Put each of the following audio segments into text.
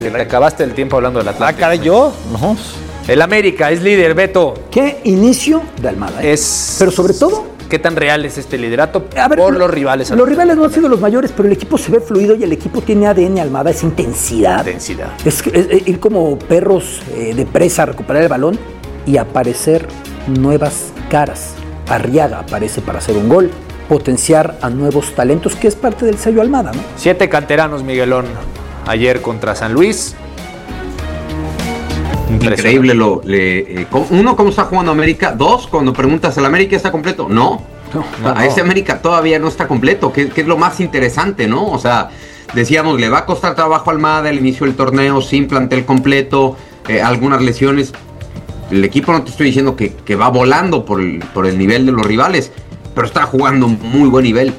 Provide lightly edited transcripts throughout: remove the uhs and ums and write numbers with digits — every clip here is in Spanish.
Te acabaste el tiempo hablando del Atlántico. Caray, ¿yo? No. El América es líder, Beto. ¿Qué inicio de Almada? Pero sobre todo, ¿qué tan real es este liderato por los rivales? Los rivales no han sido los mayores, pero el equipo se ve fluido y el equipo tiene ADN Almada, es intensidad. Es ir como perros de presa a recuperar el balón y aparecer nuevas caras. Arriaga aparece para hacer un gol, potenciar a nuevos talentos, que es parte del sello Almada, ¿no? 7 canteranos, Miguelón, ayer contra San Luis. Increíble uno, cómo está jugando América. 2, cuando preguntas, ¿el América está completo? No. A ese América todavía no está completo, que es lo más interesante, ¿no? O sea, decíamos, le va a costar trabajo a Almada el inicio del torneo, sin plantel completo, algunas lesiones. El equipo, no te estoy diciendo que va volando por el nivel de los rivales, pero está jugando muy buen nivel,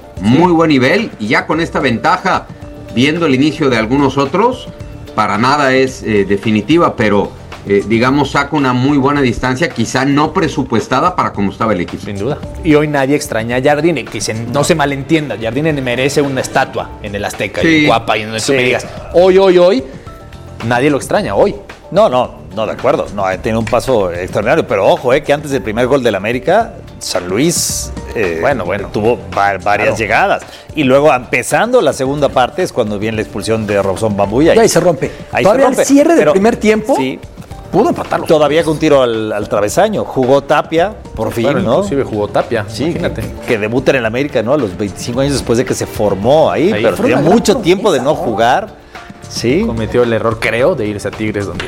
y ya con esta ventaja, viendo el inicio de algunos otros, para nada es definitiva, pero digamos, saca una muy buena distancia, quizá no presupuestada para cómo estaba el equipo. Sin duda. Y hoy nadie extraña a Jardine, que no se malentienda, Jardine merece una estatua en el Azteca, y guapa, y no es que me digas, hoy, nadie lo extraña, hoy. No, de acuerdo, no, tiene un paso extraordinario, pero ojo, que antes del primer gol del América, San Luis tuvo varias llegadas, y luego empezando la segunda parte es cuando viene la expulsión de Robson Bambú y ahí se rompe. Todavía el cierre del primer tiempo pudo empatarlo. Todavía con un tiro al travesaño, jugó Tapia, por fin, ¿no? Inclusive jugó Tapia, imagínate. Que debuta en el América, ¿no? A los 25 años después de que se formó ahí pero tenía mucho tiempo de no jugar. Sí. Cometió el error, creo, de irse a Tigres, donde...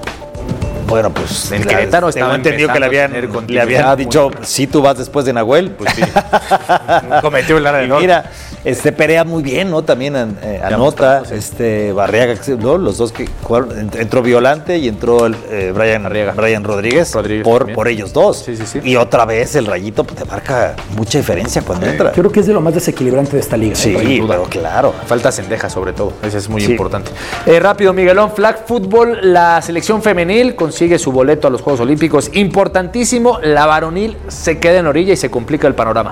Bueno, pues en Querétaro estaba entendido que le habían dicho, si tú vas después de Nahuel, pues sí. Cometió el error. Mira, Perea muy bien, ¿no? También anota, Barriaga, ¿no? Los dos que jugaron, entró Violante y entró Brian Rodríguez por ellos dos. Sí. Y otra vez el Rayito te marca mucha diferencia cuando entra. Yo creo que es de lo más desequilibrante de esta liga. Sí, pero claro. Falta Cendejas sobre todo, eso es muy importante. Rápido, Miguelón, flag football, la selección femenil consigue su boleto a los Juegos Olímpicos, importantísimo, la varonil se queda en orilla y se complica el panorama.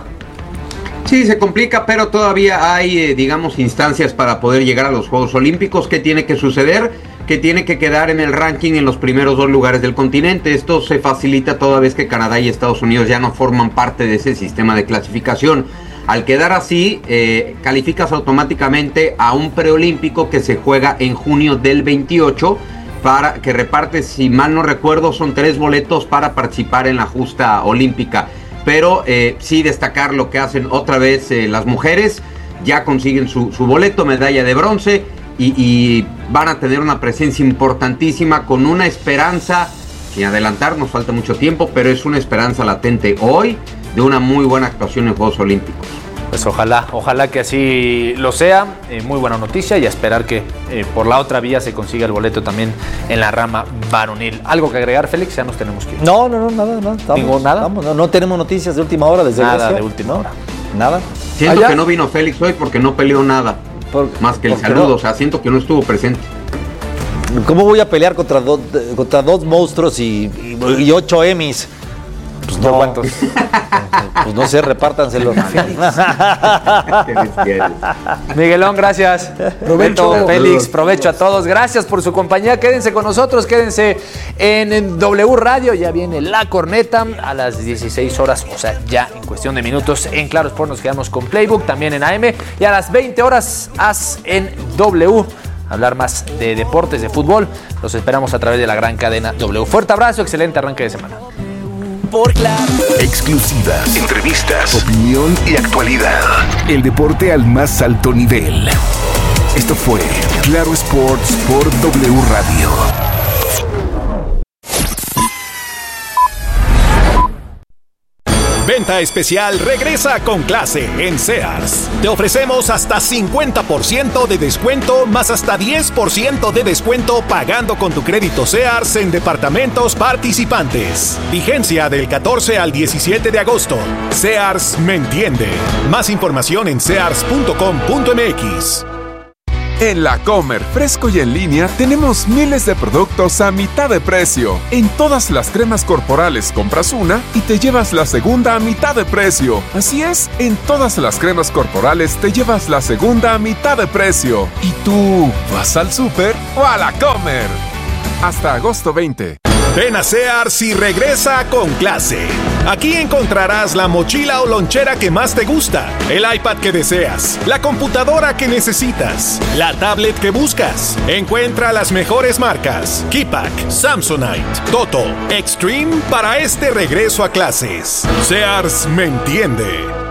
Sí, se complica, pero todavía hay, digamos, instancias para poder llegar a los Juegos Olímpicos. ¿Qué tiene que suceder? Que tiene que quedar en el ranking en los primeros 2 lugares del continente. Esto se facilita toda vez que Canadá y Estados Unidos ya no forman parte de ese sistema de clasificación. Al quedar así, calificas automáticamente a un preolímpico que se juega en junio del 28, para que reparte, si mal no recuerdo, son 3 boletos para participar en la justa olímpica. Pero sí destacar lo que hacen otra vez las mujeres, ya consiguen su boleto, medalla de bronce, y van a tener una presencia importantísima con una esperanza, sin adelantar, nos falta mucho tiempo, pero es una esperanza latente hoy de una muy buena actuación en Juegos Olímpicos. Pues ojalá que así lo sea, muy buena noticia, y a esperar que por la otra vía se consiga el boleto también en la rama varonil. ¿Algo que agregar, Félix? Ya nos tenemos que ir. No, nada. ¿Nada? No tenemos noticias de última hora desde Nada de última hora. Nada. Siento que no vino Félix hoy porque no peleó nada, más que el saludo, no? O sea, siento que no estuvo presente. ¿Cómo voy a pelear contra 2 monstruos y 8 Emmys? Pues no. ¿Cuántos? Pues no sé, repártanselo. Miguelón, gracias. Provecho. Félix, provecho a todos. Gracias por su compañía. Quédense con nosotros, quédense en W Radio. Ya viene La Corneta a las 16 horas, o sea, ya en cuestión de minutos. En Claro Sport nos quedamos con Playbook, también en AM. Y a las 20 horas, haz en W. Hablar más de deportes, de fútbol. Los esperamos a través de la gran cadena W. Fuerte abrazo, excelente arranque de semana. Por Claro. Exclusivas, entrevistas, opinión y actualidad. El deporte al más alto nivel. Esto fue Claro Sports por W Radio. Venta especial regresa con clase en Sears. Te ofrecemos hasta 50% de descuento más hasta 10% de descuento pagando con tu crédito Sears en departamentos participantes. Vigencia del 14 al 17 de agosto. Sears me entiende. Más información en sears.com.mx. En La Comer, fresco y en línea, tenemos miles de productos a mitad de precio. En todas las cremas corporales compras una y te llevas la segunda a mitad de precio. Así es, en todas las cremas corporales te llevas la segunda a mitad de precio. ¿Y tú vas al súper o a La Comer? Hasta agosto 20. Ven a Sears y regresa con clase. Aquí encontrarás la mochila o lonchera que más te gusta, el iPad que deseas, la computadora que necesitas, la tablet que buscas. Encuentra las mejores marcas: Keypack, Samsonite, Toto, Extreme para este regreso a clases. Sears me entiende.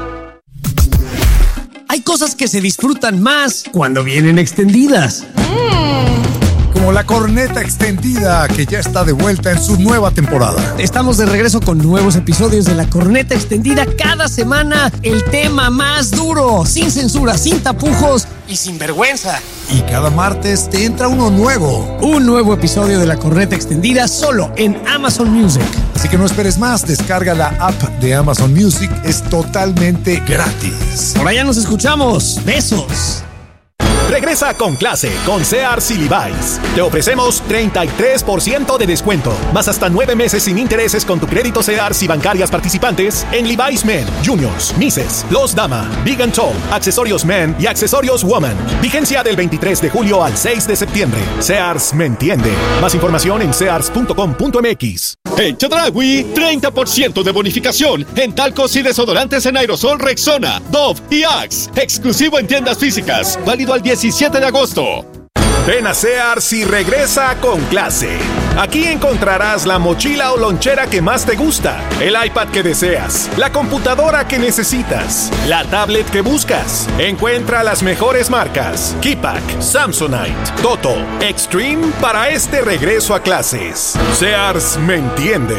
Hay cosas que se disfrutan más cuando vienen extendidas. Como la corneta extendida, que ya está de vuelta en su nueva temporada. Estamos de regreso con nuevos episodios de la corneta extendida cada semana. El tema más duro, sin censura, sin tapujos y sin vergüenza. Y cada martes te entra uno nuevo. Un nuevo episodio de la corneta extendida solo en Amazon Music. Así que no esperes más, descarga la app de Amazon Music, es totalmente gratis. Por allá nos escuchamos. Besos. Regresa con clase con Sears y Levi's. Te ofrecemos 33% de descuento, más hasta 9 meses sin intereses con tu crédito Sears y bancarias participantes en Levi's Men, Juniors, Misses, Los Dama, Big and Tall, accesorios Men y accesorios Woman. Vigencia del 23 de julio al 6 de septiembre. Sears me entiende. Más información en sears.com.mx. En Chedraui, 30% de bonificación en talcos y desodorantes en aerosol Rexona, Dove y Axe. Exclusivo en tiendas físicas. Válido al 17 de agosto. Ven a Sears y regresa con clase. Aquí encontrarás la mochila o lonchera que más te gusta, el iPad que deseas, la computadora que necesitas, la tablet que buscas. Encuentra las mejores marcas: Keypack, Samsonite, Toto, Extreme para este regreso a clases. Sears me entiende.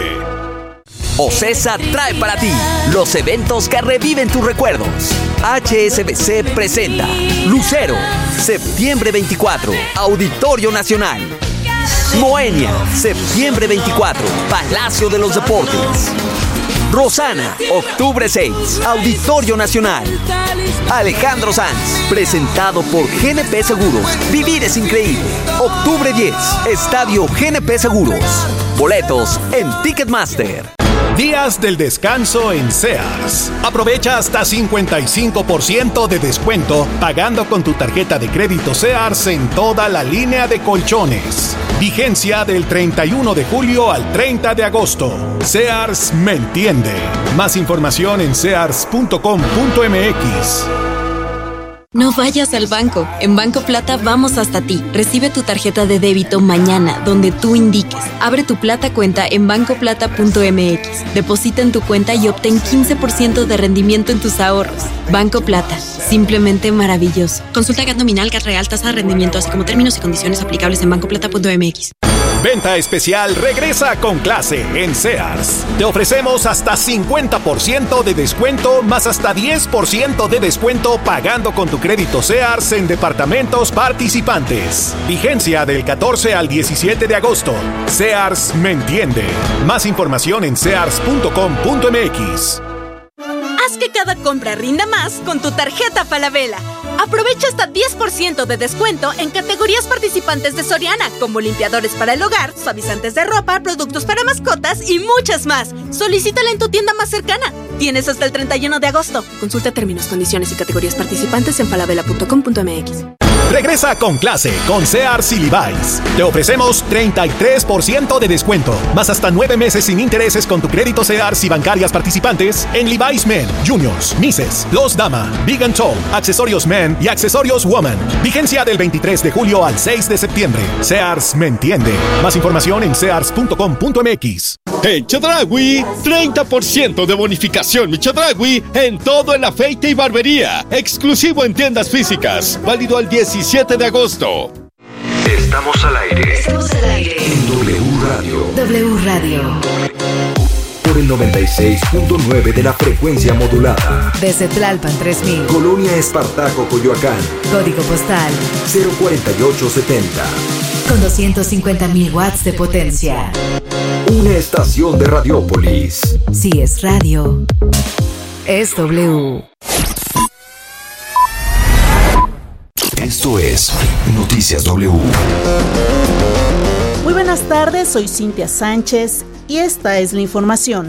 Ocesa trae para ti los eventos que reviven tus recuerdos. HSBC presenta Lucero, septiembre 24, Auditorio Nacional. Moenia, septiembre 24, Palacio de los Deportes. Rosana, octubre 6, Auditorio Nacional. Alejandro Sanz, presentado por GNP Seguros. Vivir es increíble. Octubre 10, Estadio GNP Seguros. Boletos en Ticketmaster. Días del descanso en Sears. Aprovecha hasta 55% de descuento pagando con tu tarjeta de crédito Sears en toda la línea de colchones. Vigencia del 31 de julio al 30 de agosto. Sears me entiende. Más información en sears.com.mx. No vayas al banco. En Banco Plata vamos hasta ti. Recibe tu tarjeta de débito mañana, donde tú indiques. Abre tu Plata cuenta en bancoplata.mx. Deposita en tu cuenta y obtén 15% de rendimiento en tus ahorros. Banco Plata. Simplemente maravilloso. Consulta GAT nominal, GAT real, tasa de rendimiento, así como términos y condiciones aplicables en bancoplata.mx. Venta especial regresa con clase en Sears. Te ofrecemos hasta 50% de descuento más hasta 10% de descuento pagando con tu crédito Sears en departamentos participantes. Vigencia del 14 al 17 de agosto. Sears me entiende. Más información en sears.com.mx. Haz que cada compra rinda más con tu tarjeta Falabella. Aprovecha hasta 10% de descuento en categorías participantes de Soriana, como limpiadores para el hogar, suavizantes de ropa, productos para mascotas y muchas más. Solicítala en tu tienda más cercana. Tienes hasta el 31 de agosto. Consulta términos, condiciones y categorías participantes en falabella.com.mx. Regresa con clase con Sears y Levi's. Te ofrecemos 33% de descuento, más hasta 9 meses sin intereses con tu crédito Sears y bancarias participantes en Levi's Men, Juniors, Misses, Los Dama, Big and Tall, accesorios Men y accesorios Woman. Vigencia del 23 de julio al 6 de septiembre. Sears me entiende. Más información en sears.com.mx. En Chedraui, 30% de bonificación mi Chedraui en todo el afeite y barbería. Exclusivo en tiendas físicas. Válido al 17 de agosto. Estamos al aire. Estamos al aire. En W Radio. W Radio. Por el 96.9 de la frecuencia modulada. Desde Tlalpan 3000. Colonia Espartaco, Coyoacán. Código postal 04870. Con 250.000 watts de potencia. Una estación de Radiópolis. Si es radio, es W. Esto es Noticias W. Muy buenas tardes, soy Cintia Sánchez y esta es la información.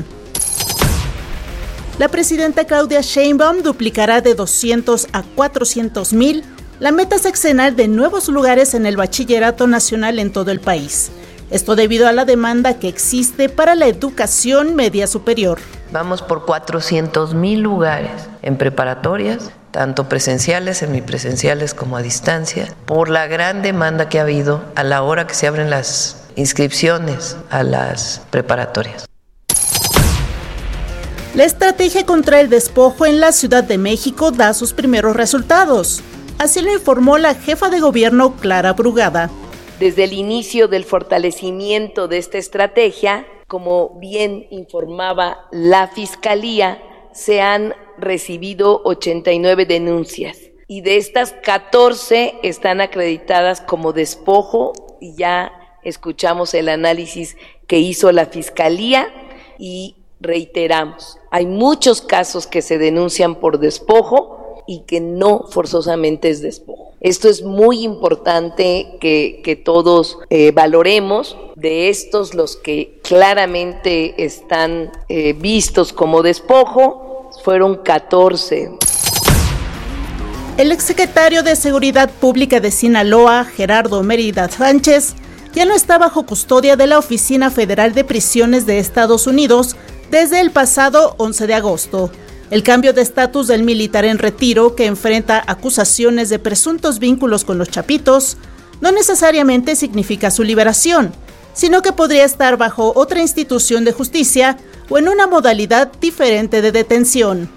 La presidenta Claudia Sheinbaum duplicará de 200 a 400,000 la meta sexenal de nuevos lugares en el bachillerato nacional en todo el país. Esto debido a la demanda que existe para la educación media superior. Vamos por 400,000 lugares en preparatorias, tanto presenciales, semipresenciales como a distancia, por la gran demanda que ha habido a la hora que se abren las inscripciones a las preparatorias. La estrategia contra el despojo en la Ciudad de México da sus primeros resultados. Así lo informó la jefa de gobierno, Clara Brugada. Desde el inicio del fortalecimiento de esta estrategia, como bien informaba la Fiscalía, se han recibido 89 denuncias y de estas 14 están acreditadas como despojo y ya escuchamos el análisis que hizo la Fiscalía y reiteramos, hay muchos casos que se denuncian por despojo y que no forzosamente es despojo. Esto es muy importante que todos valoremos. De estos, los que claramente están vistos como despojo, fueron 14. El exsecretario de Seguridad Pública de Sinaloa, Gerardo Mérida Sánchez, ya no está bajo custodia de la Oficina Federal de Prisiones de Estados Unidos desde el pasado 11 de agosto. El cambio de estatus del militar en retiro, que enfrenta acusaciones de presuntos vínculos con los Chapitos, no necesariamente significa su liberación, sino que podría estar bajo otra institución de justicia o en una modalidad diferente de detención.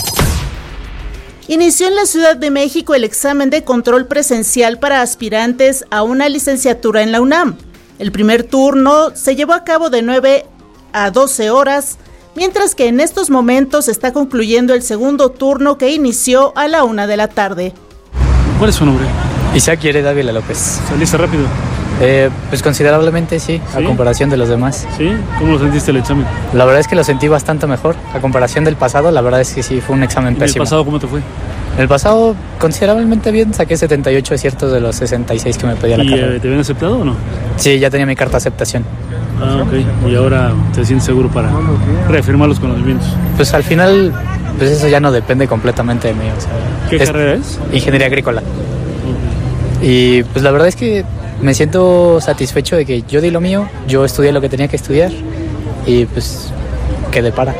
Inició en la Ciudad de México el examen de control presencial para aspirantes a una licenciatura en la UNAM. El primer turno se llevó a cabo de 9 a 12 horas, mientras que en estos momentos está concluyendo el segundo turno que inició a la 1 de la tarde. ¿Cuál es su nombre? Isaac Yere Dávila López. ¿Saliste rápido? Pues considerablemente sí, a comparación de los demás. ¿Sí? ¿Cómo lo sentiste el examen? La verdad es que lo sentí bastante mejor. A comparación del pasado, la verdad es que sí, fue un examen pésimo. ¿El pasado cómo te fue? El pasado considerablemente bien, saqué 78 aciertos de los 66 que me pedía la carrera. ¿Y te habían aceptado o no? Sí, ya tenía mi carta de aceptación. Ah, ok. ¿Y ahora te sientes seguro para reafirmar los conocimientos? Pues al final, pues eso ya no depende completamente de mí. O sea, ¿qué carrera es? Ingeniería agrícola. Y pues la verdad es que me siento satisfecho de que yo di lo mío, yo estudié lo que tenía que estudiar y pues quedé para.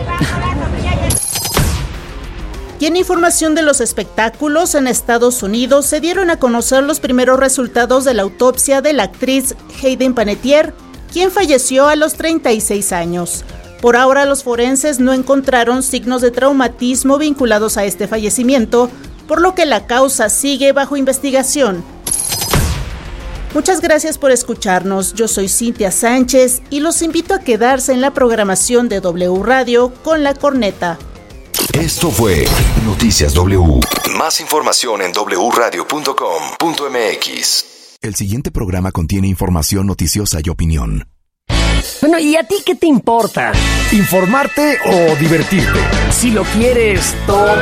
Y en información de los espectáculos, en Estados Unidos se dieron a conocer los primeros resultados de la autopsia de la actriz Hayden Panettiere, quien falleció a los 36 años. Por ahora, los forenses no encontraron signos de traumatismo vinculados a este fallecimiento, por lo que la causa sigue bajo investigación. Muchas gracias por escucharnos. Yo soy Cintia Sánchez y los invito a quedarse en la programación de W Radio con La Corneta. Esto fue Noticias W. Más información en wradio.com.mx. El siguiente programa contiene información noticiosa y opinión. Bueno, ¿y a ti qué te importa? ¿Informarte o divertirte? Si lo quieres todo.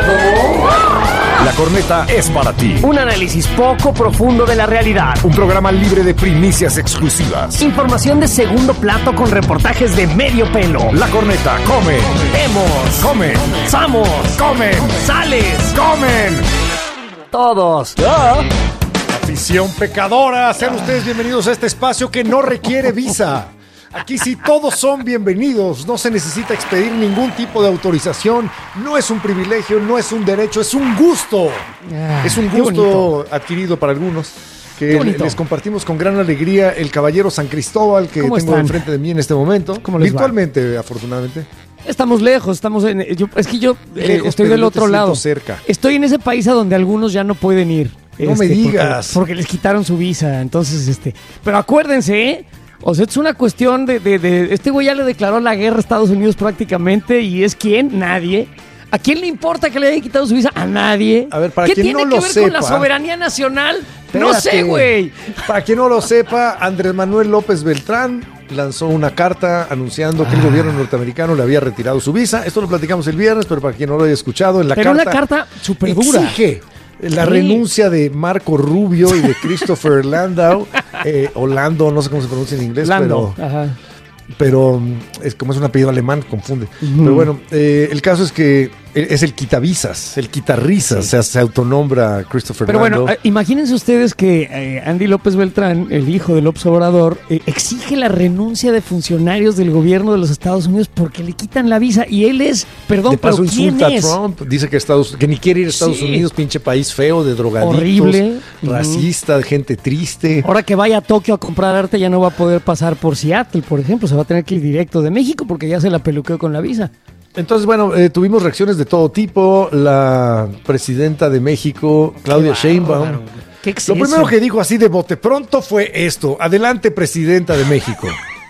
La Corneta es para ti. Un análisis poco profundo de la realidad. Un programa libre de primicias exclusivas. Información de segundo plato con reportajes de medio pelo. La Corneta come. Vemos. Comen. Samos. Comen. Sales. Comen. Todos. Afición pecadora, sean ustedes bienvenidos a este espacio que no requiere visa. Aquí sí todos son bienvenidos, no se necesita expedir ningún tipo de autorización, no es un privilegio, no es un derecho, es un gusto. Es un gusto adquirido para algunos que les compartimos con gran alegría el caballero San Cristóbal que tengo enfrente de mí en este momento, virtualmente afortunadamente. Estamos lejos, estamos en... yo lejos, estoy del otro lado. Cerca. Estoy en ese país a donde algunos ya no pueden ir. No me digas. Porque les quitaron su visa, entonces, Pero acuérdense, o sea, es una cuestión de este güey ya le declaró la guerra a Estados Unidos prácticamente, y ¿es quién? Nadie. ¿A quién le importa que le hayan quitado su visa? A nadie. A ver, para ¿Qué quien tiene no que lo ver sepa, con la soberanía nacional? Espérate. No sé, güey. Para quien no lo sepa, Andrés Manuel López Beltrán lanzó una carta anunciando que el gobierno norteamericano le había retirado su visa. Esto lo platicamos el viernes, pero para quien no lo haya escuchado, en la pero carta... una carta súper dura. Exige La renuncia de Marco Rubio y de Christopher Landau, o Lando, no sé cómo se pronuncia en inglés, Lando, pero es como es un apellido alemán, confunde. Pero bueno, el caso es que es el quitavisas, el quitarrisas, se autonombra Christopher Pero Lando. bueno, imagínense ustedes que Andy López Beltrán, el hijo de López Obrador, exige la renuncia de funcionarios del gobierno de los Estados Unidos porque le quitan la visa y él es, perdón, de paso pero ¿quién insulta es? a Trump, dice que ni quiere ir a Estados Unidos, pinche país feo, de drogadictos, horrible, racista, de gente triste. Ahora que vaya a Tokio a comprar arte ya no va a poder pasar por Seattle, por ejemplo, se va a tener que ir directo de México porque ya se la peluqueó con la visa. Entonces, bueno, tuvimos reacciones de todo tipo. La presidenta de México, Claudia Sheinbaum, ¿Qué exceso? lo primero que dijo así de bote pronto fue esto: adelante, presidenta de México.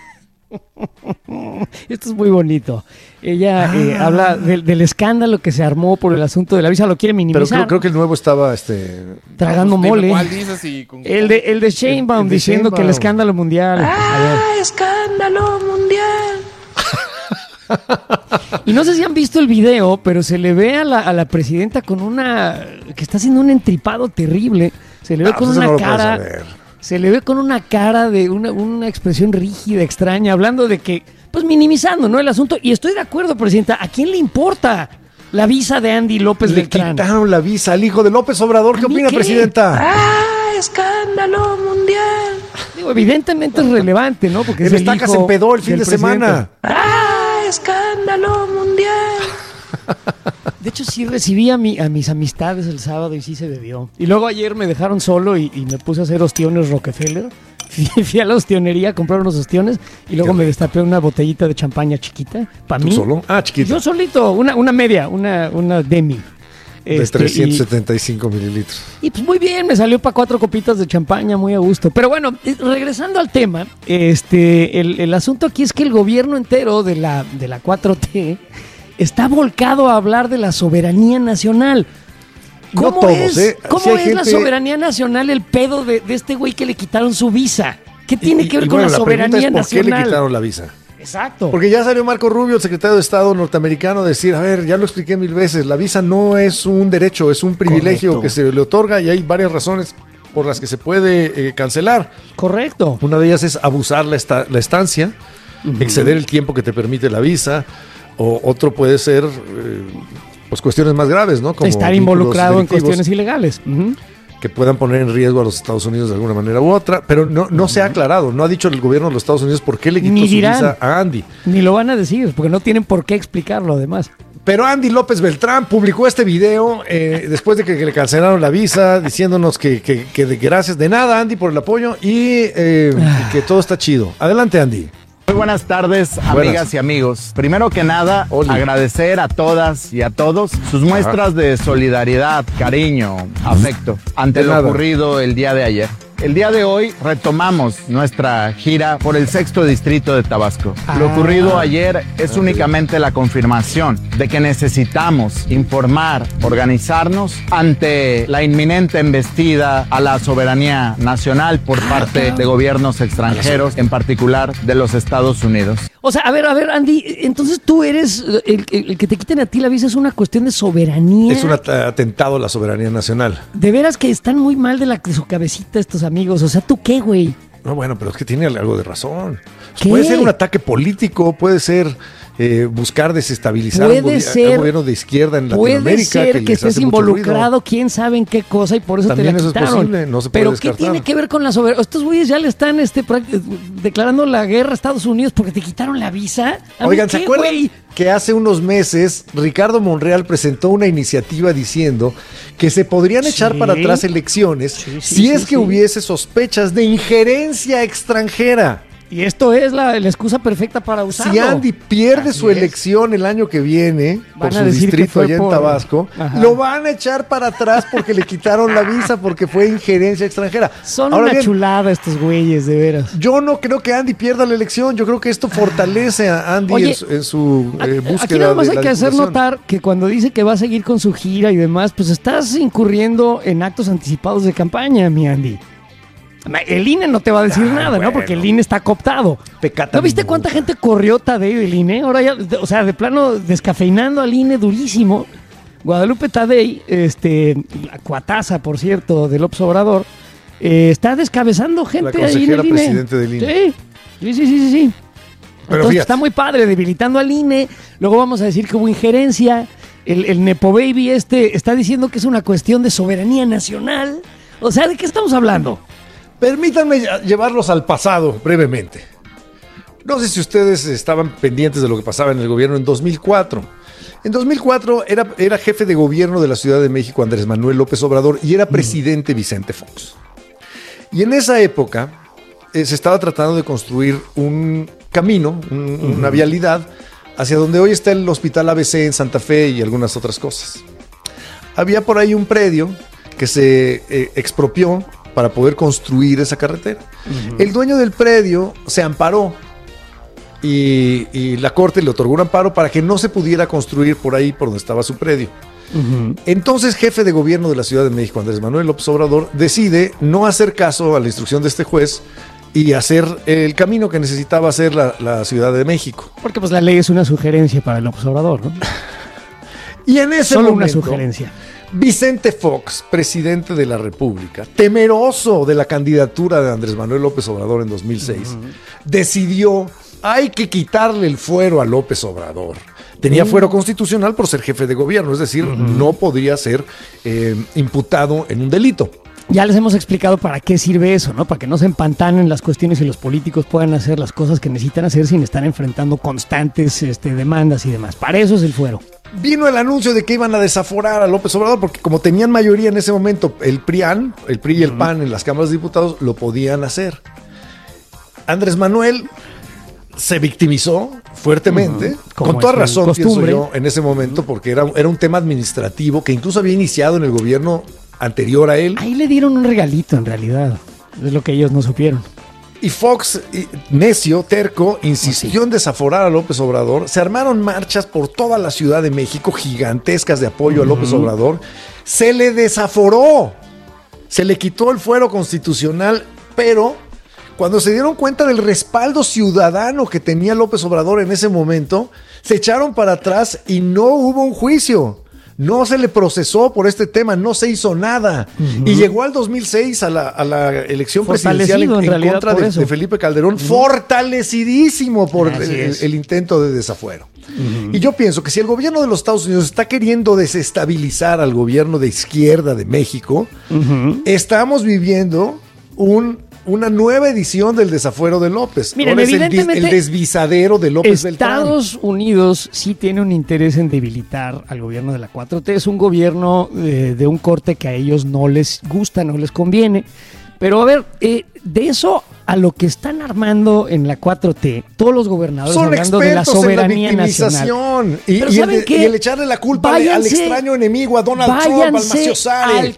Esto es muy bonito. Ella habla del escándalo que se armó por el asunto de la visa, lo quiere minimizar. Pero creo que el nuevo estaba tragando mole. ¿Cuál dices? El de Sheinbaum diciendo Sheinbaum. que el escándalo mundial. ¡Escándalo mundial! Y no sé si han visto el video, pero se le ve a la presidenta con que está haciendo un entripado terrible. Se le ve con una cara. Se le ve con una cara de una expresión rígida, extraña, hablando de que, pues minimizando, ¿no? El asunto. Y estoy de acuerdo, presidenta. ¿A quién le importa la visa de Andy López Beltrán? Le quitaron la visa al hijo de López Obrador. ¿Qué opina, presidenta? ¡Escándalo mundial! Digo, evidentemente es relevante, ¿no? Porque el Estaca se empedó el fin de semana. ¡Escándalo mundial! De hecho, sí recibí a mis amistades el sábado y sí se bebió. Y luego ayer me dejaron solo y me puse a hacer ostiones Rockefeller. Fui a la ostionería a comprar unos ostiones y luego me destapé una botellita de champaña chiquita. ¿Para mí? ¿Solo? Ah, chiquita. Yo solito, una media, una demi. De 375 mililitros. Y pues muy bien, me salió para 4 copitas de champaña, muy a gusto. Pero bueno, regresando al tema, el asunto aquí es que el gobierno entero de la 4T está volcado a hablar de la soberanía nacional. ¿Cómo es la soberanía nacional el pedo de este güey que le quitaron su visa? ¿Qué tiene que ver con la soberanía nacional? ¿Por qué le quitaron la visa? Exacto. Porque ya salió Marco Rubio, el secretario de Estado norteamericano, a decir, a ver, ya lo expliqué 1000 veces, la visa no es un derecho, es un privilegio. Correcto. Que se le otorga y hay varias razones por las que se puede cancelar. Correcto. Una de ellas es abusar la estancia, exceder el tiempo que te permite la visa, o otro puede ser pues cuestiones más graves, ¿no? Como estar involucrado en cuestiones ilegales. Que puedan poner en riesgo a los Estados Unidos de alguna manera u otra, pero no se ha aclarado, no ha dicho el gobierno de los Estados Unidos por qué le quitó su visa a Andy. Ni lo van a decir, porque no tienen por qué explicarlo además. Pero Andy López Beltrán publicó este video después de que le cancelaron la visa, diciéndonos que gracias de nada, Andy, por el apoyo y que todo está chido. Adelante, Andy. Muy buenas tardes, amigas y amigos. Primero que nada, agradecer a todas y a todos sus muestras de solidaridad, cariño, afecto ante lo ocurrido el día de ayer. El día de hoy retomamos nuestra gira por el 6º distrito de Tabasco. Lo ocurrido ayer es únicamente la confirmación de que necesitamos informar, organizarnos ante la inminente embestida a la soberanía nacional por parte de gobiernos extranjeros, en particular de los Estados Unidos. O sea, a ver, Andy, entonces tú eres el que te quiten a ti la visa es una cuestión de soberanía. Es un atentado a la soberanía nacional. De veras que están muy mal de su cabecita estos amigos. O sea, ¿tú qué, güey? No, bueno, pero es que tiene algo de razón. Puede ser un ataque político, puede ser buscar desestabilizar un gobierno de izquierda en Latinoamérica. Puede ser que estés involucrado, quién sabe en qué cosa, y por eso también te la quitaron. Eso es posible, no se puede pero descartar. ¿qué tiene que ver con la soberanía? Estos güeyes ya le están declarando la guerra a Estados Unidos porque te quitaron la visa. Oigan, ¿se acuerdan que hace unos meses Ricardo Monreal presentó una iniciativa diciendo que se podrían echar para atrás elecciones si es que hubiese sospechas de injerencia extranjera? Y esto es la excusa perfecta para usarlo. Si Andy pierde su elección el año que viene por su distrito allá en Tabasco, lo van a echar para atrás porque le quitaron la visa porque fue injerencia extranjera. Son una chulada estos güeyes, de veras. Yo no creo que Andy pierda la elección. Yo creo que esto fortalece a Andy en su búsqueda. Aquí nada más hay que hacer notar que cuando dice que va a seguir con su gira y demás, pues estás incurriendo en actos anticipados de campaña, mi Andy. El INE no te va a decir nada, ¿no? Porque el INE está cooptado. ¿No viste cuánta gente corrió Tadeo del INE? Ahora ya, o sea, de plano descafeinando al INE durísimo. Guadalupe Tadei, la cuataza, por cierto, de López Obrador, está descabezando gente ahí en el INE. Presidente del INE. Sí. Pero entonces está muy padre, debilitando al INE. Luego vamos a decir que hubo injerencia. El Nepo Baby está diciendo que es una cuestión de soberanía nacional. O sea, ¿de qué estamos hablando? Permítanme llevarlos al pasado brevemente. No sé si ustedes estaban pendientes de lo que pasaba en el gobierno en 2004. En 2004 era jefe de gobierno de la Ciudad de México Andrés Manuel López Obrador y era presidente Vicente Fox. Y en esa época se estaba tratando de construir un camino, una vialidad hacia donde hoy está el Hospital ABC en Santa Fe y algunas otras cosas. Había por ahí un predio que se expropió para poder construir esa carretera. El dueño del predio se amparó y la corte le otorgó un amparo para que no se pudiera construir por ahí por donde estaba su predio. Entonces, jefe de gobierno de la Ciudad de México, Andrés Manuel López Obrador, decide no hacer caso a la instrucción de este juez y hacer el camino que necesitaba hacer la Ciudad de México. Porque pues la ley es una sugerencia para López Obrador, ¿no? Y en ese Solo momento, una sugerencia. Vicente Fox, presidente de la República, temeroso de la candidatura de Andrés Manuel López Obrador en 2006, decidió: hay que quitarle el fuero a López Obrador. Tenía fuero constitucional por ser jefe de gobierno, es decir, no podría ser imputado en un delito. Ya les hemos explicado para qué sirve eso, ¿no? Para que no se empantanen las cuestiones y los políticos puedan hacer las cosas que necesitan hacer sin estar enfrentando constantes demandas y demás. Para eso es el fuero. Vino el anuncio de que iban a desaforar a López Obrador porque como tenían mayoría en ese momento, el PRI y el PAN en las cámaras de diputados lo podían hacer. Andrés Manuel se victimizó fuertemente, con toda razón, pienso yo, en ese momento, porque era un tema administrativo que incluso había iniciado en el gobierno anterior a él. Ahí le dieron un regalito, en realidad. Es lo que ellos no supieron. Y Fox, necio, terco, insistió en desaforar a López Obrador. Se armaron marchas por toda la Ciudad de México, gigantescas de apoyo a López Obrador. Se le desaforó. Se le quitó el fuero constitucional, pero cuando se dieron cuenta del respaldo ciudadano que tenía López Obrador en ese momento, se echaron para atrás y no hubo un juicio. No se le procesó por este tema, no se hizo nada. Y llegó al 2006 a la elección presidencial en contra de Felipe Calderón, fortalecidísimo por el intento de desafuero. Y yo pienso que si el gobierno de los Estados Unidos está queriendo desestabilizar al gobierno de izquierda de México, estamos viviendo una nueva edición del desafuero de López. Miren, ahora evidentemente es el desvisadero de López Beltrán. Estados Unidos sí tiene un interés en debilitar al gobierno de la 4T. Es un gobierno de un corte que a ellos no les gusta, no les conviene. Pero a ver, de eso a lo que están armando en la 4T, todos los gobernadores son hablando de la soberanía nacional. Y el echarle la culpa al extraño enemigo, a Donald Trump, al mafiosare.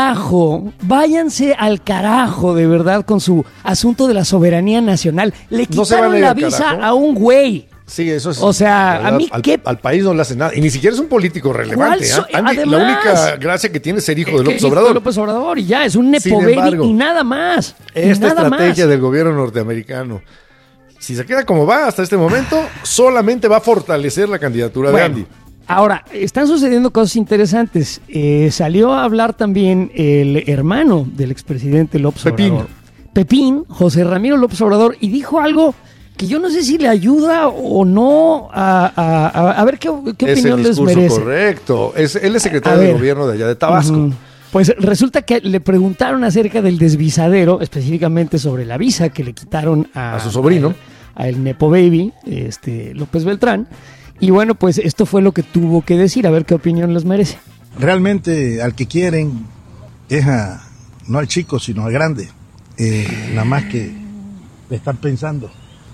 Váyanse al carajo, de verdad, con su asunto de la soberanía nacional. Le quitaron la visa a un güey. Sí, eso es. O sea, a mí al país no le hace nada. Y ni siquiera es un político relevante. Además, la única gracia que tiene es ser hijo de López Obrador. De López Obrador y ya, es un nepo baby y nada más. Esta estrategia del gobierno norteamericano, si se queda como va hasta este momento, solamente va a fortalecer la candidatura de Andy. Ahora, están sucediendo cosas interesantes. Salió a hablar también el hermano del expresidente López Obrador. Pepín, José Ramiro López Obrador, y dijo algo que yo no sé si le ayuda o no a ver qué opinión les merece. Es el correcto. Él es secretario de gobierno de allá de Tabasco. Pues resulta que le preguntaron acerca del desvisadero, específicamente sobre la visa que le quitaron a su sobrino, a el Nepo Baby, López Beltrán. Y bueno, pues esto fue lo que tuvo que decir, a ver qué opinión les merece. Realmente al que quieren es no al chico, sino al grande. Nada más que le están pensando.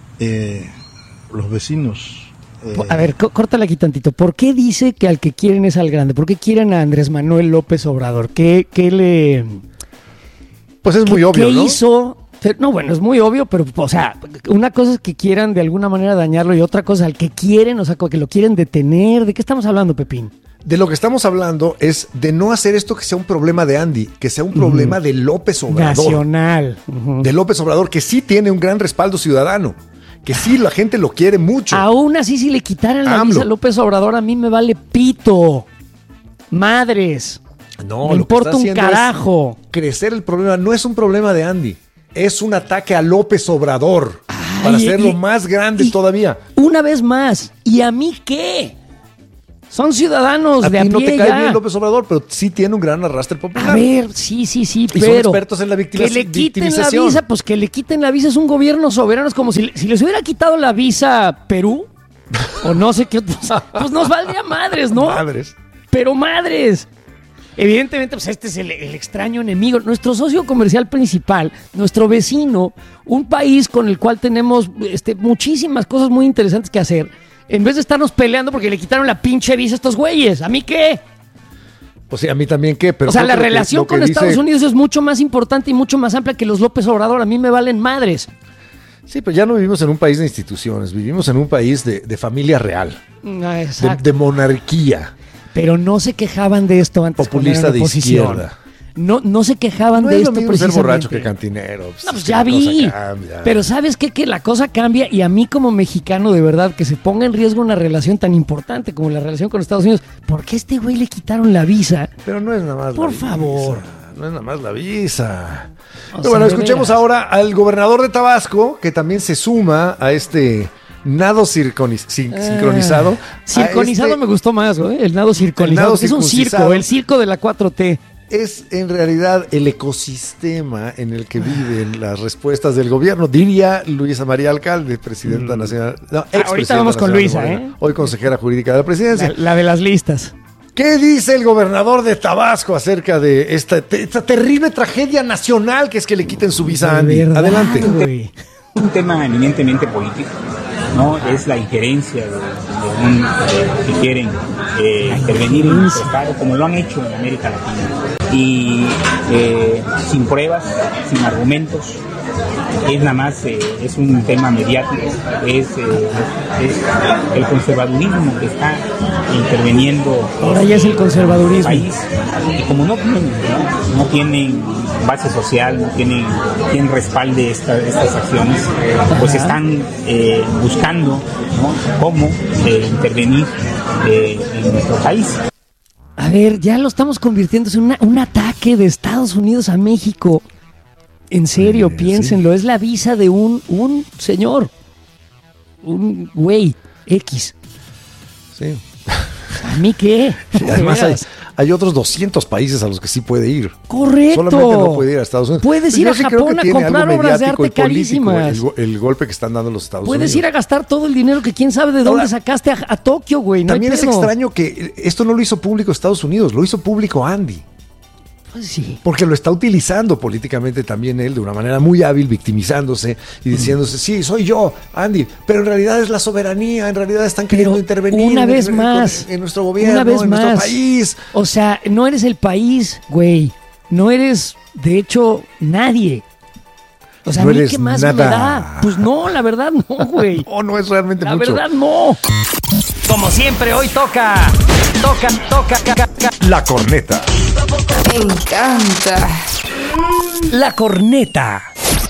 Los vecinos. A ver, córtale aquí tantito. ¿Por qué dice que al que quieren es al grande? ¿Por qué quieren a Andrés Manuel López Obrador? ¿Qué le...? Pues es muy obvio, ¿qué ¿no? hizo? No, bueno, es muy obvio, pero, o sea, una cosa es que quieran de alguna manera dañarlo y otra cosa al que quieren, o sea, que lo quieren detener. ¿De qué estamos hablando, Pepín? De lo que estamos hablando es de no hacer esto que sea un problema de Andy, que sea un problema de López Obrador. Nacional. De López Obrador, que sí tiene un gran respaldo ciudadano. Que sí, la gente lo quiere mucho. Aún así, si le quitaran la visa a López Obrador, a mí me vale pito. Madres. No, me lo importa que está un haciendo carajo. Es crecer el problema. No es un problema de Andy. Es un ataque a López Obrador. Para hacerlo más grande todavía. Una vez más. ¿Y a mí qué? Son ciudadanos de a pie. No te cae bien López Obrador, pero sí tiene un gran arrastre popular. A ver, sí, y pero son expertos en la que le quiten la visa, pues que le quiten la visa. Es un gobierno soberano. Es como si les hubiera quitado la visa a Perú o no sé qué otros. Pues nos valdría madres, ¿no? Madres. Pero madres. Evidentemente, pues este es el extraño enemigo, nuestro socio comercial principal, nuestro vecino, un país con el cual tenemos muchísimas cosas muy interesantes que hacer. En vez de estarnos peleando porque le quitaron la pinche visa a estos güeyes, ¿a mí qué? Pues sí, a mí también qué, pero... O sea, la relación con Estados Unidos es mucho más importante y mucho más amplia que los López Obrador. A mí me valen madres. Sí, pero ya no vivimos en un país de instituciones, vivimos en un país de familia real, de monarquía. Pero no se quejaban de esto antes. Populista de izquierda. No se quejaban de esto precisamente. No es lo mismo ser borracho que cantinero. Pues ya vi. Pero ¿sabes qué? Que la cosa cambia y a mí como mexicano, de verdad, que se ponga en riesgo una relación tan importante como la relación con Estados Unidos. ¿Por qué a este güey le quitaron la visa? Pero no es nada más Por favor. No es nada más la visa. Pero bueno, escuchemos ahora al gobernador de Tabasco, que también se suma a este... nado sincronizado. Sincronizado me gustó más, güey. El nado sincronizado. Es un circo, el circo de la 4T. Es en realidad el ecosistema en el que viven las respuestas del gobierno, diría Luisa María Alcalde, presidenta nacional. No, ahorita vamos con Luisa, hoy consejera jurídica de la presidencia. La de las listas. ¿Qué dice el gobernador de Tabasco acerca de esta terrible tragedia nacional que es que le quiten su visa a Andy? Adelante. Güey. Un tema eminentemente político. No es la injerencia de un que quieren intervenir en nuestro estado, como lo han hecho en América Latina, y sin pruebas, sin argumentos. Es nada más, es un tema mediático, es el conservadurismo que está interviniendo. Ahora ya es el conservadurismo. País, y como no tienen base social, no tienen quien respalde estas acciones, pues están buscando, ¿no?, cómo intervenir en nuestro país. A ver, ya lo estamos convirtiendo en un ataque de Estados Unidos a México. En serio, piénsenlo, es la visa de un señor, un güey X. Sí. ¿A mí qué? Y además hay otros 200 países a los que sí puede ir. Correcto. Solamente no puede ir a Estados Unidos. Puedes ir a Japón a comprar obras de arte carísimas. El golpe que están dando los Estados Puedes Unidos. Ir a gastar todo el dinero que quién sabe de dónde sacaste a Tokio, güey. No también es extraño que esto no lo hizo público Estados Unidos, lo hizo público Andy. Pues sí. Porque lo está utilizando políticamente también él de una manera muy hábil, victimizándose y diciéndose, sí, soy yo, Andy, pero en realidad es la soberanía, en realidad están queriendo intervenir una vez más, en nuestro gobierno, en nuestro país. O sea, no eres el país, güey. No eres, de hecho, nadie. O sea, no ¿a mí qué más nada. me da? Pues no, la verdad no, güey. No es realmente la mucho. La verdad no. Como siempre, hoy toca. La corneta. Me encanta. La corneta.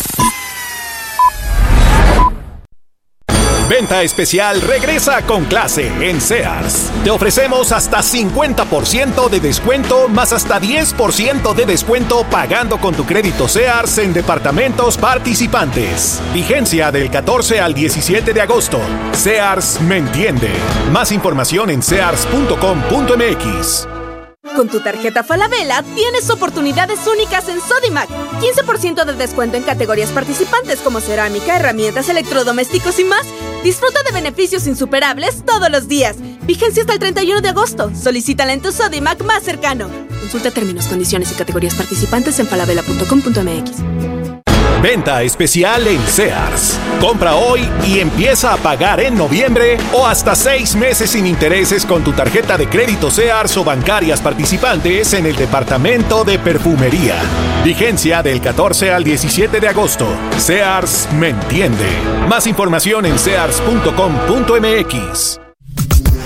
Venta especial regresa con clase en Sears. Te ofrecemos hasta 50% de descuento más hasta 10% de descuento pagando con tu crédito Sears en departamentos participantes. Vigencia del 14 al 17 de agosto. Sears me entiende. Más información en sears.com.mx. Con tu tarjeta Falabella tienes oportunidades únicas en Sodimac. 15% de descuento en categorías participantes como cerámica, herramientas, electrodomésticos y más. Disfruta de beneficios insuperables todos los días. Vigencia hasta el 31 de agosto. Solicítala en tu Sodimac más cercano. Consulta términos, condiciones y categorías participantes en falabella.com.mx. Venta especial en Sears. Compra hoy y empieza a pagar en noviembre o hasta 6 meses sin intereses con tu tarjeta de crédito Sears o bancarias participantes en el departamento de perfumería. Vigencia del 14 al 17 de agosto. Sears me entiende. Más información en sears.com.mx.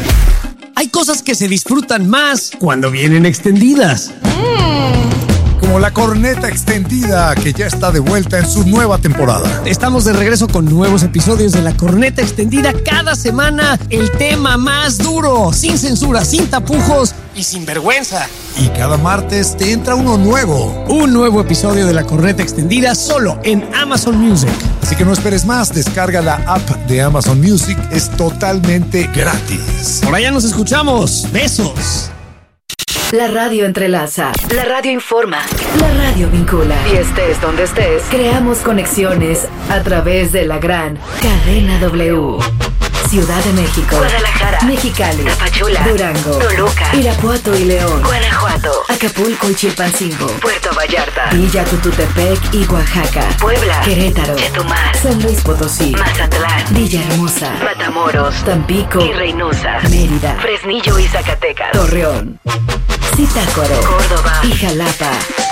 Hay cosas que se disfrutan más cuando vienen extendidas. Como como La Corneta Extendida, que ya está de vuelta en su nueva temporada. Estamos de regreso con nuevos episodios de La Corneta Extendida. Cada semana el tema más duro, sin censura, sin tapujos y sin vergüenza. Y cada martes te entra uno nuevo. Un nuevo episodio de La Corneta Extendida solo en Amazon Music. Así que no esperes más, descarga la app de Amazon Music, es totalmente gratis. Por allá nos escuchamos. Besos. La radio entrelaza, la radio informa, la radio vincula. Y estés donde estés, creamos conexiones a través de la gran Cadena W. Ciudad de México, Guadalajara, Mexicali, Tapachula, Durango, Toluca, Irapuato y León, Guanajuato, Acapulco y Chilpancingo, Puerto Vallarta, Villa Tututepec y Oaxaca, Puebla, Querétaro, Chetumal, San Luis Potosí, Mazatlán, Villahermosa, Matamoros, Tampico y Reynosa, Mérida, Fresnillo y Zacatecas, Torreón, Zitácuaro, Córdoba y Jalapa.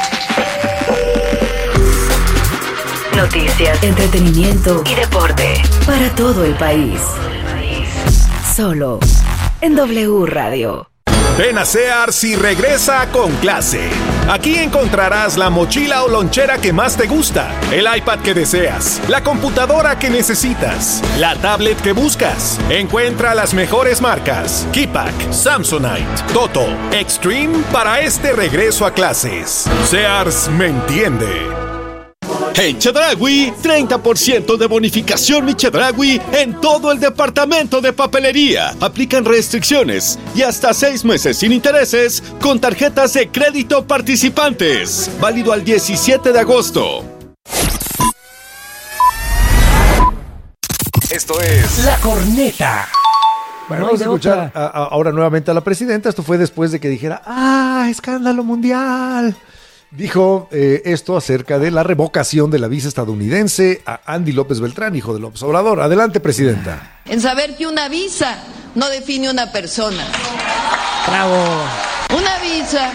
Noticias, entretenimiento y deporte para todo el país. Solo en W Radio. Ven a Sears y regresa con clase. Aquí encontrarás la mochila o lonchera que más te gusta, el iPad que deseas, la computadora que necesitas, la tablet que buscas. Encuentra las mejores marcas: Keypack, Samsonite, Toto, Extreme para este regreso a clases. Sears me entiende. En Chedraui, 30% de bonificación Mi Chedraui en todo el departamento de papelería. Aplican restricciones y hasta 6 meses sin intereses con tarjetas de crédito participantes. Válido al 17 de agosto. Esto es La Corneta. Bueno, vamos a escuchar ahora nuevamente a la presidenta. Esto fue después de que dijera, escándalo mundial. Dijo esto acerca de la revocación de la visa estadounidense a Andy López Beltrán, hijo de López Obrador. Adelante, presidenta. En saber que una visa no define una persona. Bravo. Una visa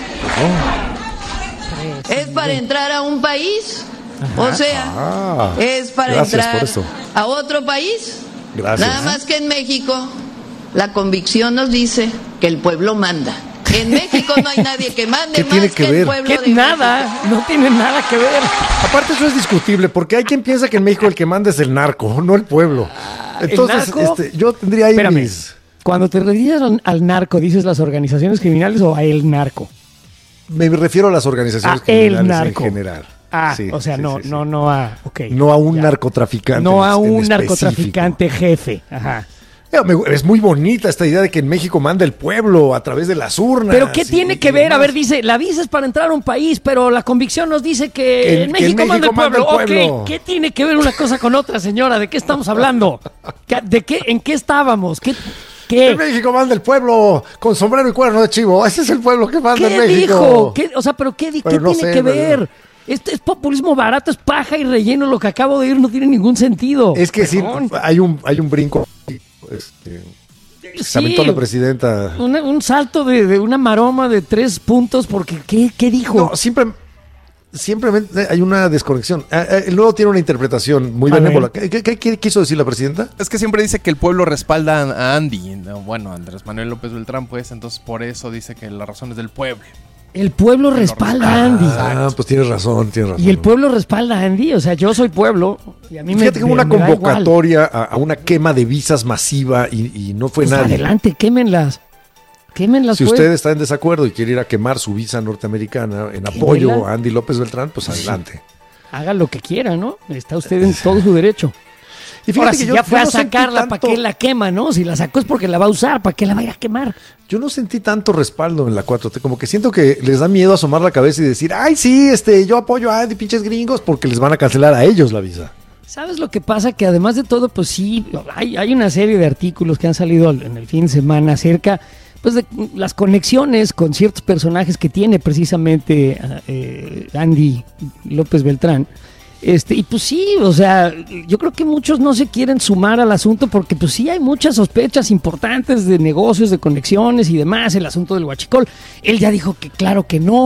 es para entrar a un país. O sea, es para entrar a otro país. Gracias. Nada más que en México la convicción nos dice que el pueblo manda. En México no hay nadie que mande más que el pueblo de nada, México. No tiene nada que ver. Aparte eso es discutible, porque hay quien piensa que en México el que manda es el narco, no el pueblo. Entonces, ¿el narco? yo tendría ahí mis... Cuando te refieres al narco, ¿dices las organizaciones criminales o a el narco? Me refiero a las organizaciones criminales en general. Sí, o sea, no a... Okay, no a un narcotraficante. No a un narcotraficante jefe. Ajá. Es muy bonita esta idea de que en México manda el pueblo a través de las urnas. ¿Pero qué tiene que ver? A ver, dice, la visa es para entrar a un país, pero la convicción nos dice que en México manda el pueblo. Ok, ¿qué tiene que ver una cosa con otra, señora? ¿De qué estamos hablando? ¿En qué estábamos? ¿Qué? En México manda el pueblo con sombrero y cuerno de chivo. Ese es el pueblo que manda en México. ¿Qué dijo? ¿Qué tiene que ver? Esto es populismo barato, es paja y relleno. Lo que acabo de oír no tiene ningún sentido. Es que sí, hay un brinco. Se aventó la presidenta. Un salto de una maroma de 3 puntos, porque ¿qué dijo? No, simplemente hay una desconexión. El nuevo tiene una interpretación muy benévola. ¿Qué quiso decir la presidenta? Es que siempre dice que el pueblo respalda a Andy. Bueno, Andrés Manuel López Beltrán, pues, entonces por eso dice que la razón es del pueblo. El pueblo respalda a Andy. Pues tienes razón. Y el pueblo respalda a Andy. O sea, yo soy pueblo. Y a mí Fíjate que hubo una convocatoria a una quema de visas masiva y no fue nadie. Adelante, quémenlas. Si usted está en desacuerdo y quiere ir a quemar su visa norteamericana en apoyo a Andy López Beltrán, pues adelante. Haga lo que quiera, ¿no? Está usted en todo su derecho. Y fíjate ahora, si ya fue a sacarla, ¿para qué la quema, no? Si la sacó es porque la va a usar, ¿para qué la va a ir a quemar? Yo no sentí tanto respaldo en la 4T, como que siento que les da miedo asomar la cabeza y decir, yo apoyo a Andy, pinches gringos, porque les van a cancelar a ellos la visa. ¿Sabes lo que pasa? Que además de todo, pues sí, hay una serie de artículos que han salido en el fin de semana acerca pues de las conexiones con ciertos personajes que tiene precisamente Andy López Beltrán. Y pues sí, o sea, yo creo que muchos no se quieren sumar al asunto porque pues sí hay muchas sospechas importantes de negocios, de conexiones y demás, el asunto del huachicol. Él ya dijo que claro que no,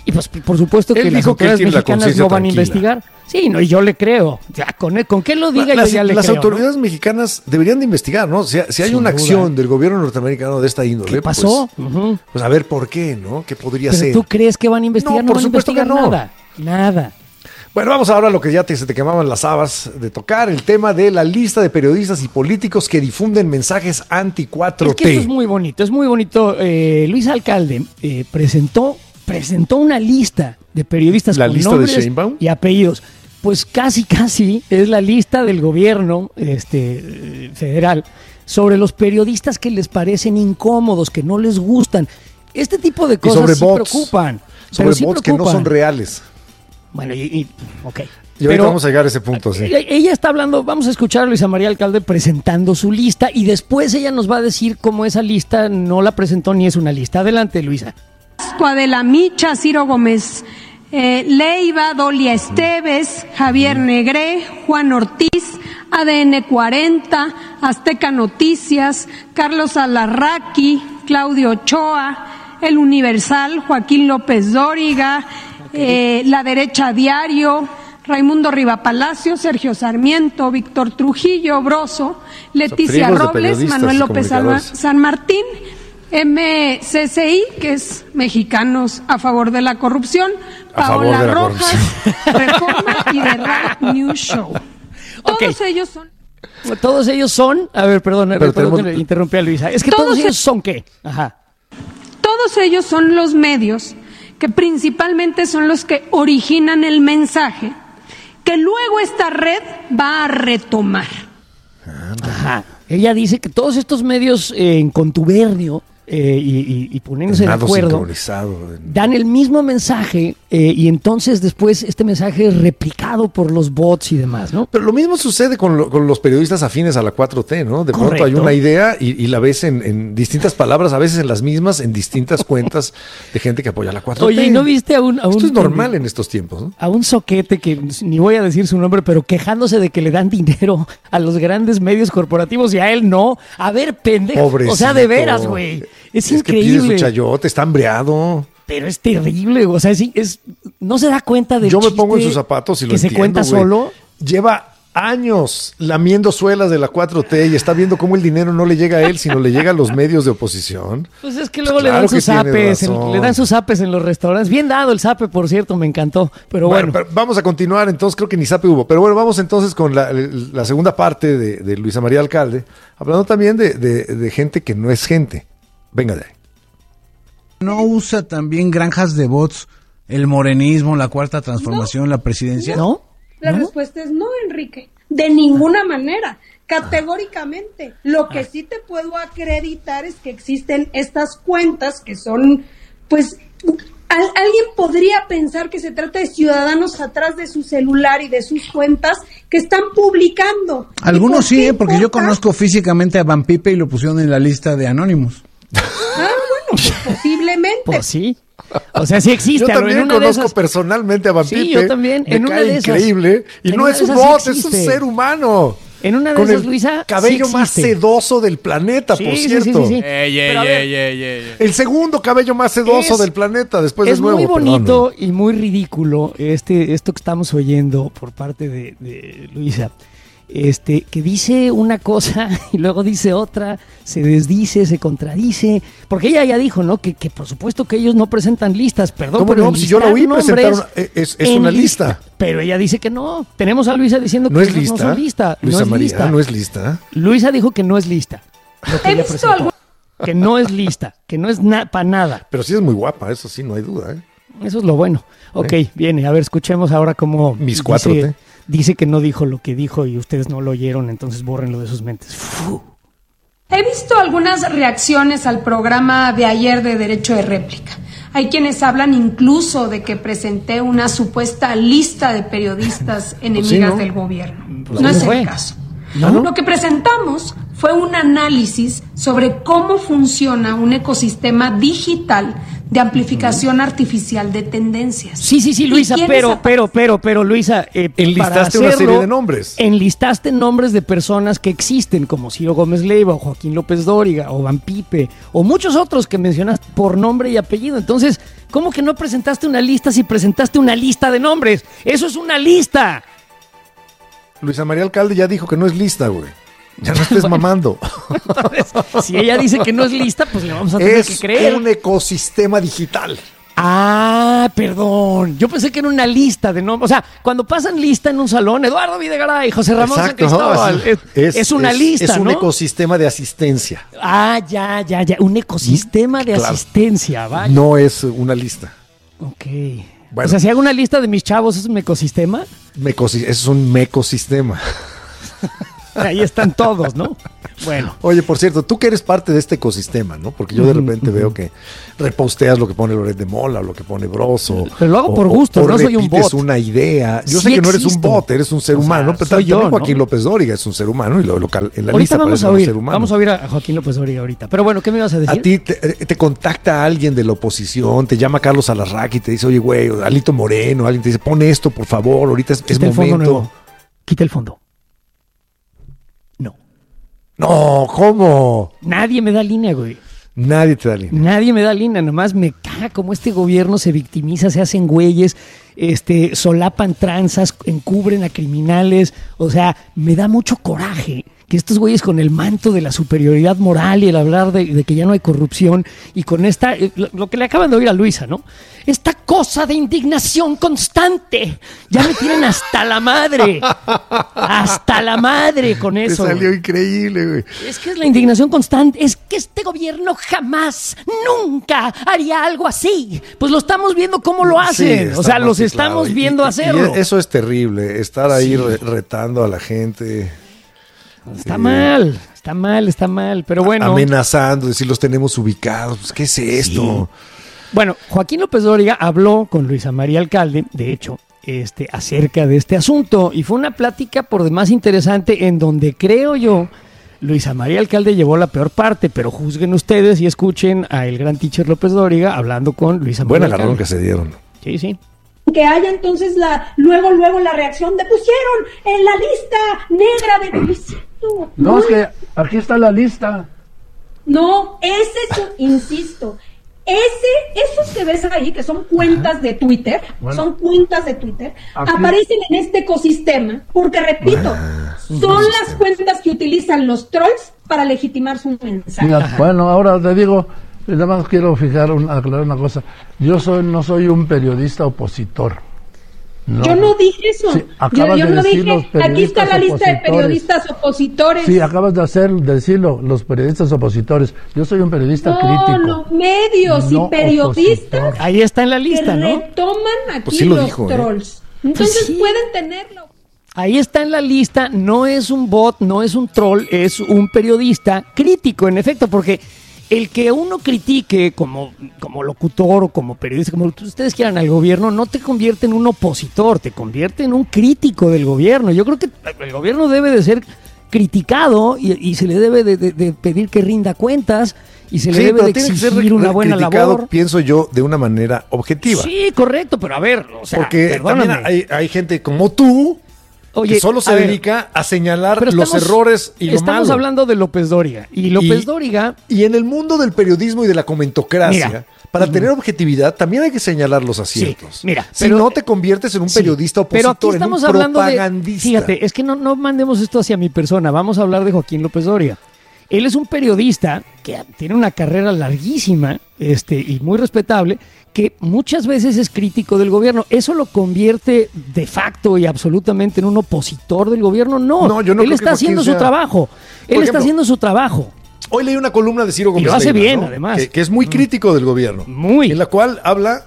Y pues por supuesto que las autoridades mexicanas no van a investigar. Sí, no, y yo le creo. Ya, con que lo diga yo ya le creo. Las autoridades mexicanas deberían de investigar, ¿no? Si hay una acción del gobierno norteamericano de esta índole. ¿Qué pasó? Pues a ver por qué, ¿no? ¿Qué podría ser? ¿Tú crees que van a investigar? No, por supuesto que no. Nada. Bueno, vamos ahora a lo que ya se te quemaban las habas de tocar, el tema de la lista de periodistas y políticos que difunden mensajes anti-4T. Es que eso es muy bonito. Luis Alcalde presentó una lista de periodistas con nombres y apellidos. Pues casi es la lista del gobierno federal sobre los periodistas que les parecen incómodos, que no les gustan. Este tipo de cosas sí preocupan. Sobre bots que no son reales. Bueno, ok. Y ahorita vamos a llegar a ese punto, sí. Ella está hablando, vamos a escuchar a Luisa María Alcalde presentando su lista y después ella nos va a decir cómo esa lista no la presentó ni es una lista. Adelante, Luisa. Adela Micha, Ciro Gómez Leiva, Dolia Esteves, Javier Negré, Juan Ortiz, ADN 40, Azteca Noticias, Carlos Alarraqui, Claudio Ochoa, El Universal, Joaquín López Dóriga, La Derecha Diario, Raimundo Rivapalacio, Sergio Sarmiento, Víctor Trujillo, Broso, Leticia Robles, Manuel López San Martín, MCCI, que es Mexicanos a Favor de la Corrupción, Paola Rojas, Reforma y The Right News Show. Todos ellos son, a ver, perdón, interrumpí a Luisa. Es que todos ellos son ¿qué? Ajá. Todos ellos son los medios que principalmente son los que originan el mensaje que luego esta red va a retomar. Ajá. Ella dice que todos estos medios en contubernio y poniéndose de acuerdo dan el mismo mensaje y entonces después este mensaje es replicado por los bots y demás, ¿no? Pero lo mismo sucede con los periodistas afines a la 4T, ¿no? De pronto hay una idea y la ves en distintas palabras, a veces en las mismas, en distintas cuentas de gente que apoya la 4T. Oye, ¿y no viste a un Esto es normal en estos tiempos, ¿no? A un soquete que ni voy a decir su nombre, pero quejándose de que le dan dinero a los grandes medios corporativos y a él no? A ver, pendejo. Pobrecito. O sea, de veras, güey. Es increíble. Que pide su chayote, está hambreado. Pero es terrible, o sea, no se da cuenta de Yo me pongo en sus zapatos y lo entiendo, se cuenta solo. Lleva años lamiendo suelas de la 4T y está viendo cómo el dinero no le llega a él, sino le llega a los medios de oposición. Pues es que luego le dan sus zapes en los restaurantes. Bien dado el zape, por cierto, me encantó. Pero bueno. Vamos a continuar, entonces creo que ni zape hubo. Pero bueno, vamos entonces con la segunda parte de Luisa María Alcalde, hablando también de gente que no es gente. Venga de ahí. ¿No usa también granjas de bots el morenismo, la cuarta transformación, la presidencia? ¿No? La respuesta es no, Enrique. De ninguna manera. Categóricamente. Lo que sí te puedo acreditar es que existen estas cuentas que son, pues, alguien podría pensar que se trata de ciudadanos atrás de su celular y de sus cuentas que están publicando. Algunos sí, porque yo conozco físicamente a Van Pipe y lo pusieron en la lista de anónimos. Pues posiblemente. Pues sí. O sea, sí existe. Yo también conozco personalmente a Van Pipe. Sí, yo también. Me cae increíble. Y no es un bot, es un ser humano. En una de con esas, Luisa, cabello más sedoso del planeta, por cierto. Sí. El segundo cabello más sedoso del planeta, después de nuevo. Es muy bonito y muy ridículo esto que estamos oyendo por parte de Luisa. Que dice una cosa y luego dice otra, se desdice, se contradice, porque ella ya dijo, ¿no? Que por supuesto que ellos no presentan listas, perdón. ¿Cómo no? Si yo la oí presentar es una lista. Pero ella dice que no. Tenemos a Luisa diciendo que no es lista. No son lista. Luisa María, no es lista. Luisa dijo que no es lista. Que no es lista, que no es para nada. Pero sí es muy guapa, eso sí, no hay duda, ¿eh? Eso es lo bueno. Ok, viene, a ver, escuchemos ahora cómo Mis 4T. Dice que no dijo lo que dijo y ustedes no lo oyeron, entonces bórrenlo de sus mentes. He visto algunas reacciones al programa de ayer de Derecho de Réplica. Hay quienes hablan incluso de que presenté una supuesta lista de periodistas enemigas del gobierno. No es el caso. ¿No? Lo que presentamos fue un análisis sobre cómo funciona un ecosistema digital de amplificación artificial de tendencias. Sí, Luisa, pero, Luisa, enlistaste una serie de nombres. Enlistaste nombres de personas que existen, como Ciro Gómez Leiva, o Joaquín López Dóriga, o Van Pipe, o muchos otros que mencionaste por nombre y apellido. Entonces, ¿cómo que no presentaste una lista si presentaste una lista de nombres? ¡Eso es una lista! Luisa María Alcalde ya dijo que no es lista, güey. Ya no estés mamando. Entonces, si ella dice que no es lista, pues le vamos a tener que creer. Es un ecosistema digital. Ah, perdón. Yo pensé que era una lista de nombres. O sea, cuando pasan lista en un salón, Eduardo Videgaray, José Ramón San Cristóbal, es una lista, es un ¿no? ecosistema de asistencia. Ah, ya. Un ecosistema de asistencia, vaya. No es una lista. Ok. Bueno. O sea, si hago una lista de mis chavos, ¿es un ecosistema? Es un mecosistema. Ahí están todos, ¿no? Bueno. Oye, por cierto, tú que eres parte de este ecosistema, ¿no? Porque yo de repente veo que reposteas lo que pone Loret de Mola, o lo que pone Broso. Pero lo hago por gusto, no soy un bot. Repites una idea. Yo sé que no eres un bot, eres un ser humano, pero también Joaquín López Dóriga es un ser humano y lo local en la lista parece un ser humano. Vamos a oír a Joaquín López Dóriga ahorita. Pero bueno, ¿qué me ibas a decir? A ti te contacta alguien de la oposición, te llama Carlos Alarraqui y te dice, oye, güey, Alito Moreno, alguien te dice, pon esto, por favor, ahorita es momento. Quita el fondo. No, ¿cómo? Nadie me da línea, güey. Nadie te da línea. Nadie me da línea, nomás me caga como este gobierno se victimiza, se hacen güeyes, solapan tranzas, encubren a criminales. O sea, me da mucho coraje que estos güeyes con el manto de la superioridad moral y el hablar de que ya no hay corrupción y con esta, lo que le acaban de oír a Luisa, ¿no? Esta cosa de indignación constante. Ya me tienen hasta la madre. Hasta la madre con eso. Te salió increíble, güey. Es que es la indignación constante. Es que este gobierno jamás, nunca haría algo así. Pues lo estamos viendo cómo lo hacen. Sí, o sea, los estamos viendo hacerlo. Y eso es terrible, estar ahí retando a la gente. Está mal, pero bueno. Amenazando, decir los tenemos ubicados. Pues, ¿qué es esto? Sí. Bueno, Joaquín López Dóriga habló con Luisa María Alcalde, de hecho, acerca de este asunto. Y fue una plática por demás interesante en donde creo yo, Luisa María Alcalde llevó la peor parte, pero juzguen ustedes y escuchen a el gran teacher López Dóriga hablando con Luisa María Alcalde. Buena agarrón que se dieron. Sí. Que haya entonces luego la reacción de pusieron en la lista negra de Luisito. No, es que aquí está la lista. No, insisto, esos que ves ahí, que son cuentas de Twitter, aparecen en este ecosistema, porque repito, son las cuentas que utilizan los trolls para legitimar su mensaje. Mira, bueno, ahora te digo, nada más quiero aclarar una cosa. Yo no soy un periodista opositor. No. Yo no dije eso. Sí, yo no dije, aquí está la lista de periodistas opositores. Sí, acabas de decirlo, los periodistas opositores. Yo soy un periodista crítico. No, medios y periodistas. Opositor. Ahí está en la lista, ¿no? Retoman aquí pues sí los dijo, trolls. Entonces sí, pueden tenerlo. Ahí está en la lista, no es un bot, no es un troll, es un periodista crítico, en efecto, porque el que uno critique como locutor o como periodista, como ustedes quieran al gobierno, no te convierte en un opositor, te convierte en un crítico del gobierno. Yo creo que el gobierno debe de ser criticado y se le debe de pedir que rinda cuentas y se le debe de exigir una buena labor. Pienso yo, de una manera objetiva. Sí, correcto, pero a ver, o sea, porque también hay gente como tú, oye, que solo se dedica a señalar los errores y lo malo. Estamos hablando de López Dóriga. Y López Dóriga... Y en el mundo del periodismo y de la comentocracia, para tener objetividad, también hay que señalar los aciertos. Sí, mira, si no te conviertes en un periodista opositor, pero aquí estamos en un hablando propagandista. Fíjate, es que no mandemos esto hacia mi persona. Vamos a hablar de Joaquín López Dóriga. Él es un periodista que tiene una carrera larguísima y muy respetable, que muchas veces es crítico del gobierno. ¿Eso lo convierte de facto y absolutamente en un opositor del gobierno? No, yo no. Él está haciendo su trabajo. Él está haciendo su trabajo. Hoy leí una columna de Ciro Gómez Leiva, y lo hace bien, ¿no? además. Que es muy crítico del gobierno. Muy. En la cual habla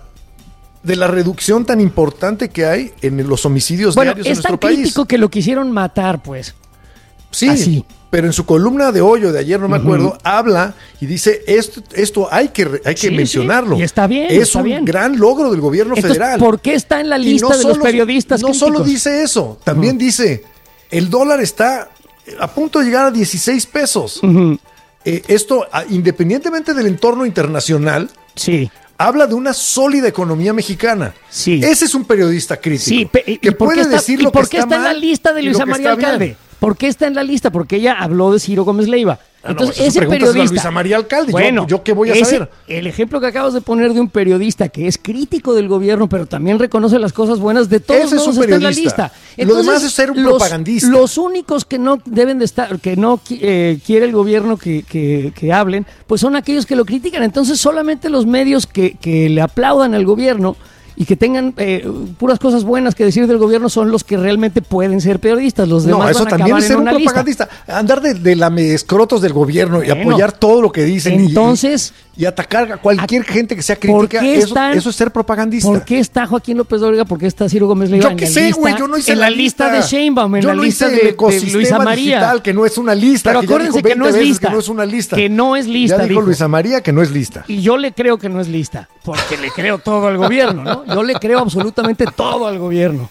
de la reducción tan importante que hay en los homicidios diarios en nuestro país. Es tan crítico que lo quisieron matar, pues. Sí. Así. Pero en su columna de hoy o de ayer, no me acuerdo, habla y dice esto hay que mencionarlo. Sí. Y está bien. Es un gran logro del gobierno federal. ¿Por qué está en la lista de los periodistas no críticos? Solo dice eso, también dice, el dólar está a punto de llegar a 16 pesos. Esto, independientemente del entorno internacional, habla de una sólida economía mexicana. Sí. Ese es un periodista crítico. Sí, que puede decir lo que está mal. ¿Y por qué está en la lista de Luisa María Alcalde? ¿Por qué está en la lista? Porque ella habló de Ciro Gómez Leiva. Entonces, ese periodista. Luisa María Alcalde. Bueno, ¿yo qué voy a saber? El ejemplo que acabas de poner de un periodista que es crítico del gobierno, pero también reconoce las cosas buenas, de todos modos está en la lista. Entonces, lo demás es ser un propagandista. Los únicos que no deben de estar, que no quiere el gobierno que hablen, pues son aquellos que lo critican. Entonces, solamente los medios que le aplaudan al gobierno y que tengan puras cosas buenas que decir del gobierno son los que realmente pueden ser periodistas. Los demás eso van a también es ser un lista. propagandista. Andar de lamescrotos del gobierno y apoyar todo lo que dicen. Entonces, y atacar a cualquier gente que sea crítica, eso es ser propagandista. ¿Por qué está Joaquín López Dóriga? ¿Por qué está Ciro Gómez Leiva? Yo qué sé, güey, yo no hice en la lista de Sheinbaum, en la lista de Luisa María. Digital, que no es una lista. Pero acuérdense que no es lista. Que no es una lista. Que no es lista. Ya dijo Luisa María que no es lista. Y yo le creo que no es lista, porque le creo todo al gobierno, ¿no? Yo le creo absolutamente todo al gobierno.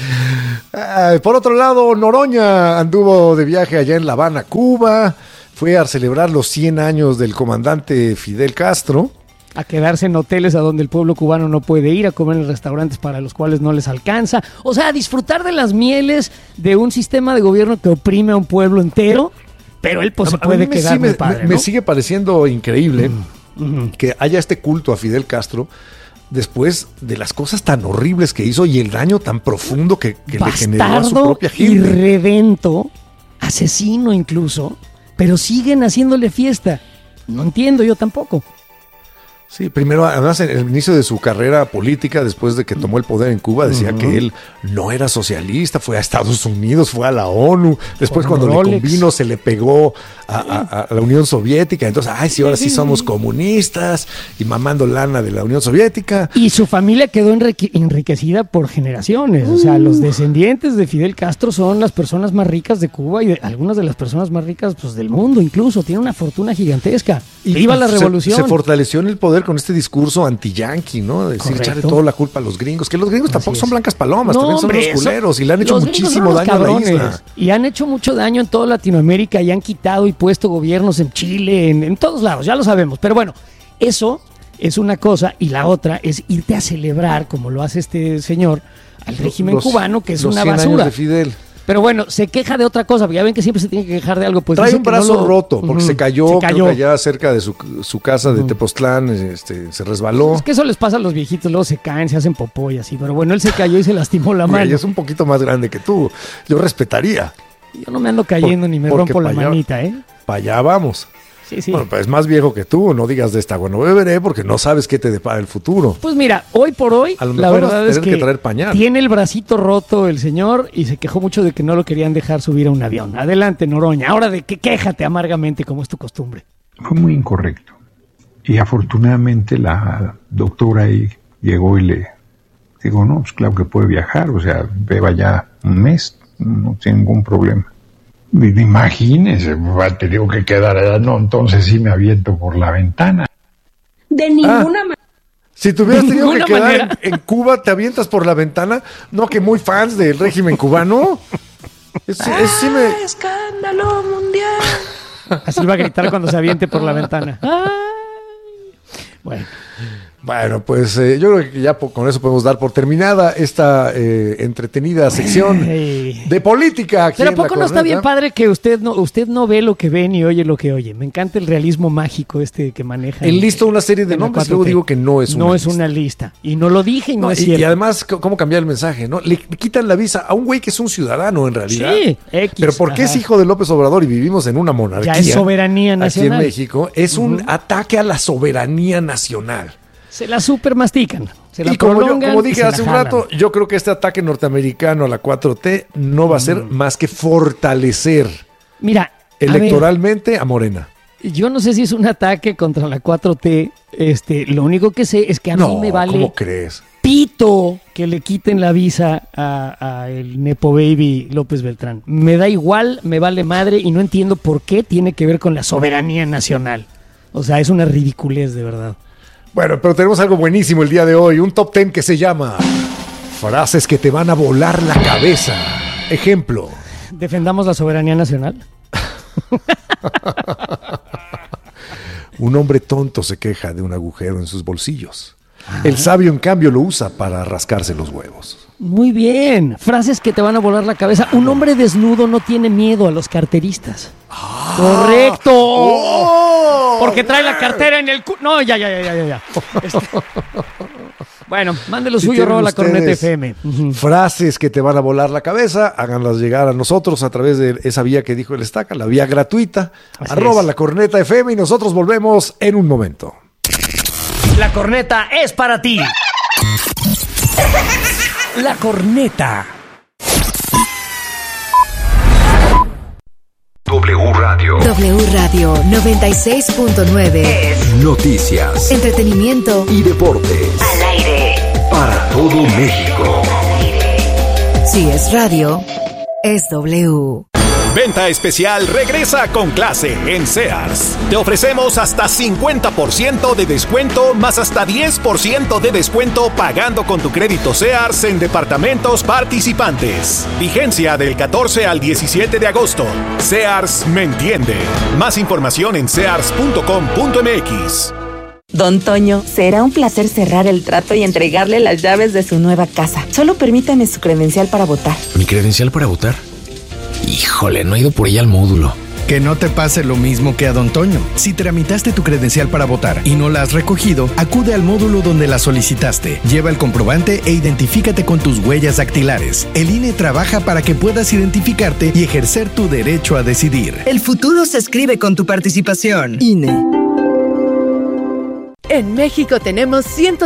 Por otro lado, Noroña anduvo de viaje allá en La Habana, Cuba. Fue a celebrar los 100 años del comandante Fidel Castro. A quedarse en hoteles a donde el pueblo cubano no puede ir, a comer en restaurantes para los cuales no les alcanza. O sea, a disfrutar de las mieles de un sistema de gobierno que oprime a un pueblo entero, pero él pues se puede quedar muy padre, ¿no? Me sigue pareciendo increíble que haya este culto a Fidel Castro después de las cosas tan horribles que hizo y el daño tan profundo que le generó a su propia gente. Irredento, asesino incluso, pero siguen haciéndole fiesta. No entiendo yo tampoco. Sí, primero, además, en el inicio de su carrera política, después de que tomó el poder en Cuba, decía que él no era socialista, fue a Estados Unidos, fue a la ONU, después cuando le convino se le pegó a la Unión Soviética, entonces, ahora sí somos comunistas, y mamando lana de la Unión Soviética. Y su familia quedó enriquecida por generaciones, o sea, los descendientes de Fidel Castro son las personas más ricas de Cuba y algunas de las personas más ricas pues, del mundo incluso, tiene una fortuna gigantesca. Y viva la revolución. Se fortaleció en el poder con este discurso anti-yanqui, ¿no? De decir, echarle toda la culpa a los gringos, que los gringos tampoco son blancas palomas, también son unos culeros y le han hecho muchísimo daño a la isla. Y han hecho mucho daño en toda Latinoamérica y han quitado y puesto gobiernos en Chile, en todos lados, ya lo sabemos. Pero bueno, eso es una cosa y la otra es irte a celebrar, como lo hace este señor, al régimen cubano, que es una basura. 100 años de Fidel. Pero bueno, se queja de otra cosa, porque ya ven que siempre se tiene que quejar de algo. Pues trae un brazo roto, porque se cayó, creo que allá cerca de su casa de Tepoztlán, se resbaló. Es que eso les pasa a los viejitos, luego se caen, se hacen popó y así. Pero bueno, él se cayó y se lastimó la mano. Y es un poquito más grande que tú, yo respetaría. Yo no me ando cayendo ni me rompo la manita, ¿eh? Para allá vamos. Sí. Bueno, pues es más viejo que tú, no digas de esta, bueno, beberé porque no sabes qué te depara el futuro. Pues mira, hoy por hoy, la verdad es que traer pañal. Tiene el bracito roto el señor y se quejó mucho de que no lo querían dejar subir a un avión. Adelante, Noroña, ahora de que quéjate amargamente como es tu costumbre. Fue muy incorrecto. Y afortunadamente la doctora ahí llegó y le digo, no, pues claro que puede viajar, o sea, beba ya un mes, no tiene ningún problema. Imagínese, ha tenido que quedar, no, entonces sí me aviento por la ventana. De ninguna manera. Si te hubieras tenido que quedar en Cuba, ¿te avientas por la ventana? No, que muy fans del régimen cubano. ¡Escándalo mundial! Así va a gritar cuando se aviente por la ventana. Bueno, pues yo creo que ya con eso podemos dar por terminada esta entretenida sección de política aquí. Pero ¿a poco no está bien padre que usted no ve lo que ve ni oye lo que oye? Me encanta el realismo mágico que maneja. Él lista una serie de nombres, luego digo que no es una lista. Y no lo dije y no es cierto. Y además, ¿cómo cambiar el mensaje? ¿No? Le quitan la visa a un güey que es un ciudadano en realidad. Sí, pero porque es hijo de López Obrador y vivimos en una monarquía. Ya es soberanía nacional. Aquí en México es un ataque a la soberanía nacional. Se la super mastican. Y como dije hace un rato, yo creo que este ataque norteamericano a la 4T no va a ser más que fortalecer electoralmente a Morena. Yo no sé si es un ataque contra la 4T. Lo único que sé es que a mí me vale. ¿Cómo crees? Pito que le quiten la visa a el Nepo Baby López Beltrán. Me da igual, me vale madre y no entiendo por qué tiene que ver con la soberanía nacional. O sea, es una ridiculez de verdad. Bueno, pero tenemos algo buenísimo el día de hoy, un top 10 que se llama Frases que te van a volar la cabeza. Ejemplo. ¿Defendamos la soberanía nacional? Un hombre tonto se queja de un agujero en sus bolsillos. El sabio, en cambio, lo usa para rascarse los huevos. Muy bien. Frases que te van a volar la cabeza. Un hombre desnudo no tiene miedo a los carteristas. ¡Correcto! Porque trae la cartera en el No, ya. Bueno, mande lo suyo, arroba la corneta FM. Frases que te van a volar la cabeza, háganlas llegar a nosotros a través de esa vía que dijo el Estaca, la vía gratuita, arroba la corneta FM, y nosotros volvemos en un momento. La corneta es para ti. La corneta. W Radio 96.9 Noticias, entretenimiento y deportes al aire para todo México. Si es radio, es W. Venta especial regresa con clase en Sears. Te ofrecemos hasta 50% de descuento más hasta 10% de descuento pagando con tu crédito Sears en departamentos participantes. Vigencia del 14 al 17 de agosto. Sears me entiende. Más información en sears.com.mx. Don Toño, será un placer cerrar el trato y entregarle las llaves de su nueva casa. Solo permítame su credencial para votar. ¿Mi credencial para votar? Híjole, no he ido por ella al módulo. Que no te pase lo mismo que a Don Toño. Si tramitaste tu credencial para votar y no la has recogido, acude al módulo donde la solicitaste. Lleva el comprobante e identifícate con tus huellas dactilares. El INE trabaja para que puedas identificarte y ejercer tu derecho a decidir. El futuro se escribe con tu participación. INE. En México tenemos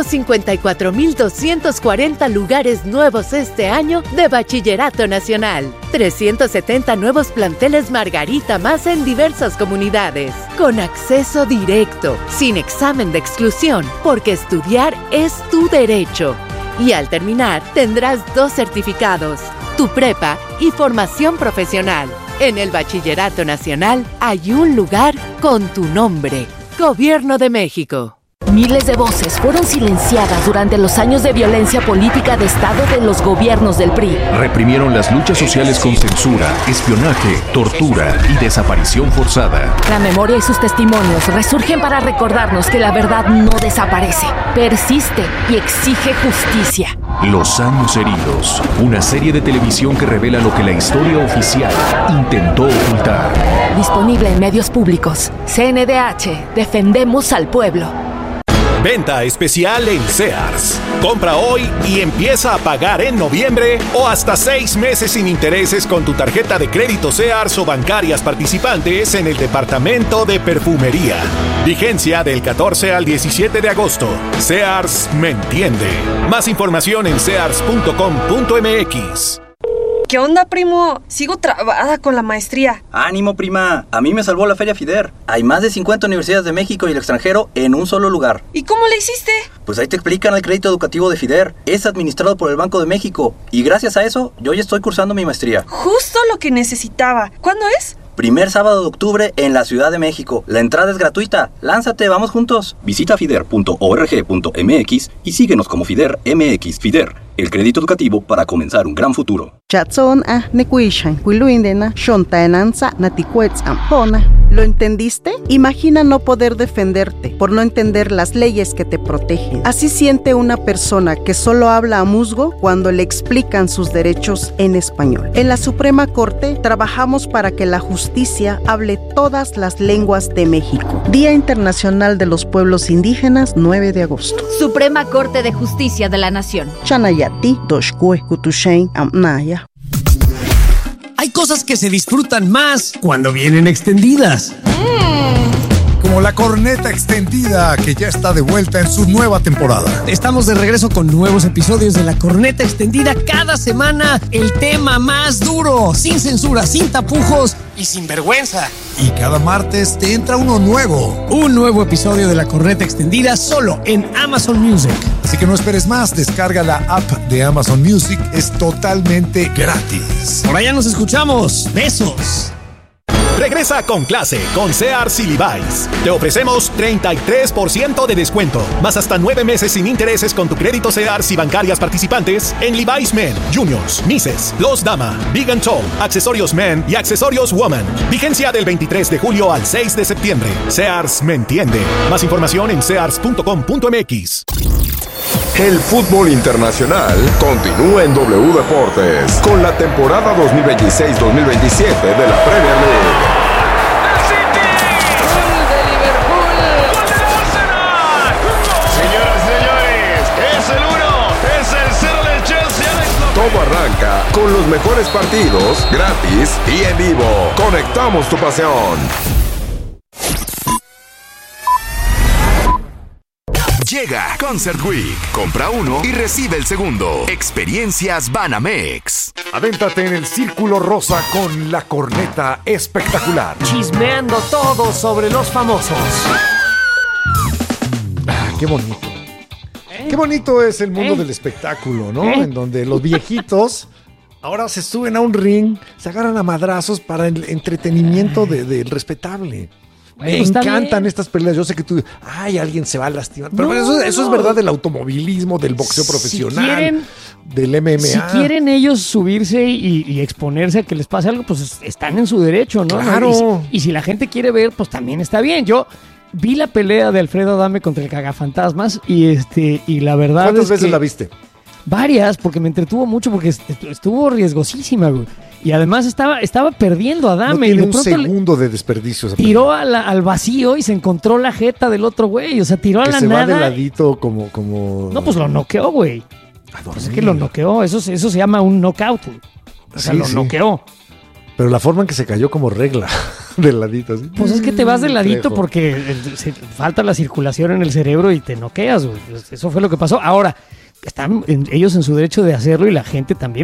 154,240 lugares nuevos este año de Bachillerato Nacional. 370 nuevos planteles Margarita más en diversas comunidades. Con acceso directo, sin examen de exclusión, porque estudiar es tu derecho. Y al terminar, tendrás 2 certificados, tu prepa y formación profesional. En el Bachillerato Nacional hay un lugar con tu nombre. Gobierno de México. Miles de voces fueron silenciadas durante los años de violencia política de Estado de los gobiernos del PRI. Reprimieron las luchas sociales con censura, espionaje, tortura y desaparición forzada. La memoria y sus testimonios resurgen para recordarnos que la verdad no desaparece, persiste y exige justicia. Los años heridos, una serie de televisión que revela lo que la historia oficial intentó ocultar. Disponible en medios públicos. CNDH, defendemos al pueblo. Venta especial en Sears. Compra hoy y empieza a pagar en noviembre o hasta 6 meses sin intereses con tu tarjeta de crédito Sears o bancarias participantes en el departamento de perfumería. Vigencia del 14 al 17 de agosto. Sears me entiende. Más información en sears.com.mx. ¿Qué onda, primo? Sigo trabada con la maestría. ¡Ánimo, prima! A mí me salvó la Feria FIDER. Hay más de 50 universidades de México y el extranjero en un solo lugar. ¿Y cómo le hiciste? Pues ahí te explican el crédito educativo de FIDER. Es administrado por el Banco de México. Y gracias a eso, yo ya estoy cursando mi maestría. Justo lo que necesitaba. ¿Cuándo es? Primer sábado de octubre en la Ciudad de México. La entrada es gratuita. Lánzate, vamos juntos. Visita fider.org.mx y síguenos como FIDER MX. FIDER, el crédito educativo para comenzar un gran futuro. ¿Lo entendiste? Imagina no poder defenderte por no entender las leyes que te protegen. Así siente una persona que solo habla a musgo cuando le explican sus derechos en español. En la Suprema Corte trabajamos para que la justicia hable todas las lenguas de México. Día Internacional de los Pueblos Indígenas, 9 de agosto. Suprema Corte de Justicia de la Nación. Chanayati, Doshkue, Kutushain, Amnaya. Hay cosas que se disfrutan más cuando vienen extendidas. Como la corneta extendida, que ya está de vuelta en su nueva temporada. Estamos de regreso con nuevos episodios de la corneta extendida. Cada semana el tema más duro, sin censura, sin tapujos y sin vergüenza. Y cada martes te entra uno nuevo. Un nuevo episodio de la corneta extendida solo en Amazon Music. Así que no esperes más, descarga la app de Amazon Music, es totalmente gratis. Por allá nos escuchamos. Besos. Regresa con clase con Sears y Levi's. Te ofrecemos 33% de descuento, más hasta 9 meses sin intereses con tu crédito Sears y bancarias participantes en Levi's Men, Juniors, Misses, Los Dama, Big and Tall, accesorios Men y accesorios Woman. Vigencia del 23 de julio al 6 de septiembre. Sears me entiende. Más información en sears.com.mx. El fútbol internacional continúa en W Deportes con la temporada 2026-2027 de la Premier League. Señoras y señores, es el 1, es el 0 del Chelsea. Todo arranca con los mejores partidos, gratis y en vivo. Conectamos tu pasión. Llega Concert Week. Compra uno y recibe el segundo. Experiencias Banamex. Adéntrate en el círculo rosa con la corneta espectacular. Chismeando todo sobre los famosos. Qué bonito. Qué bonito es el mundo del espectáculo, ¿no? En donde los viejitos ahora se suben a un ring, se agarran a madrazos para el entretenimiento del respetable. Me encantan estas peleas. Yo sé que tú, alguien se va a lastimar. Pero eso es verdad del automovilismo, del boxeo profesional, del MMA. Si quieren ellos subirse y exponerse a que les pase algo, pues están en su derecho, ¿no? Claro. Y si la gente quiere ver, pues también está bien. Yo vi la pelea de Alfredo Adame contra el Cagafantasmas y la verdad ¿Cuántas veces la viste? Varias, porque me entretuvo mucho, porque estuvo riesgosísima, güey. Y además estaba perdiendo a Adame. No tiene y de un pronto segundo de desperdicio. Tiró al vacío y se encontró la jeta del otro güey. O sea, tiró a la se nada. Va de ladito como... No, pues lo noqueó, güey. Pues es que lo noqueó. Eso se llama un knockout. O sea, lo noqueó. Pero la forma en que se cayó como regla, de ladito. ¿Sí? Pues es que te vas de ladito porque falta la circulación en el cerebro y te noqueas, güey. Eso fue lo que pasó. Ahora, están ellos en su derecho de hacerlo y la gente también.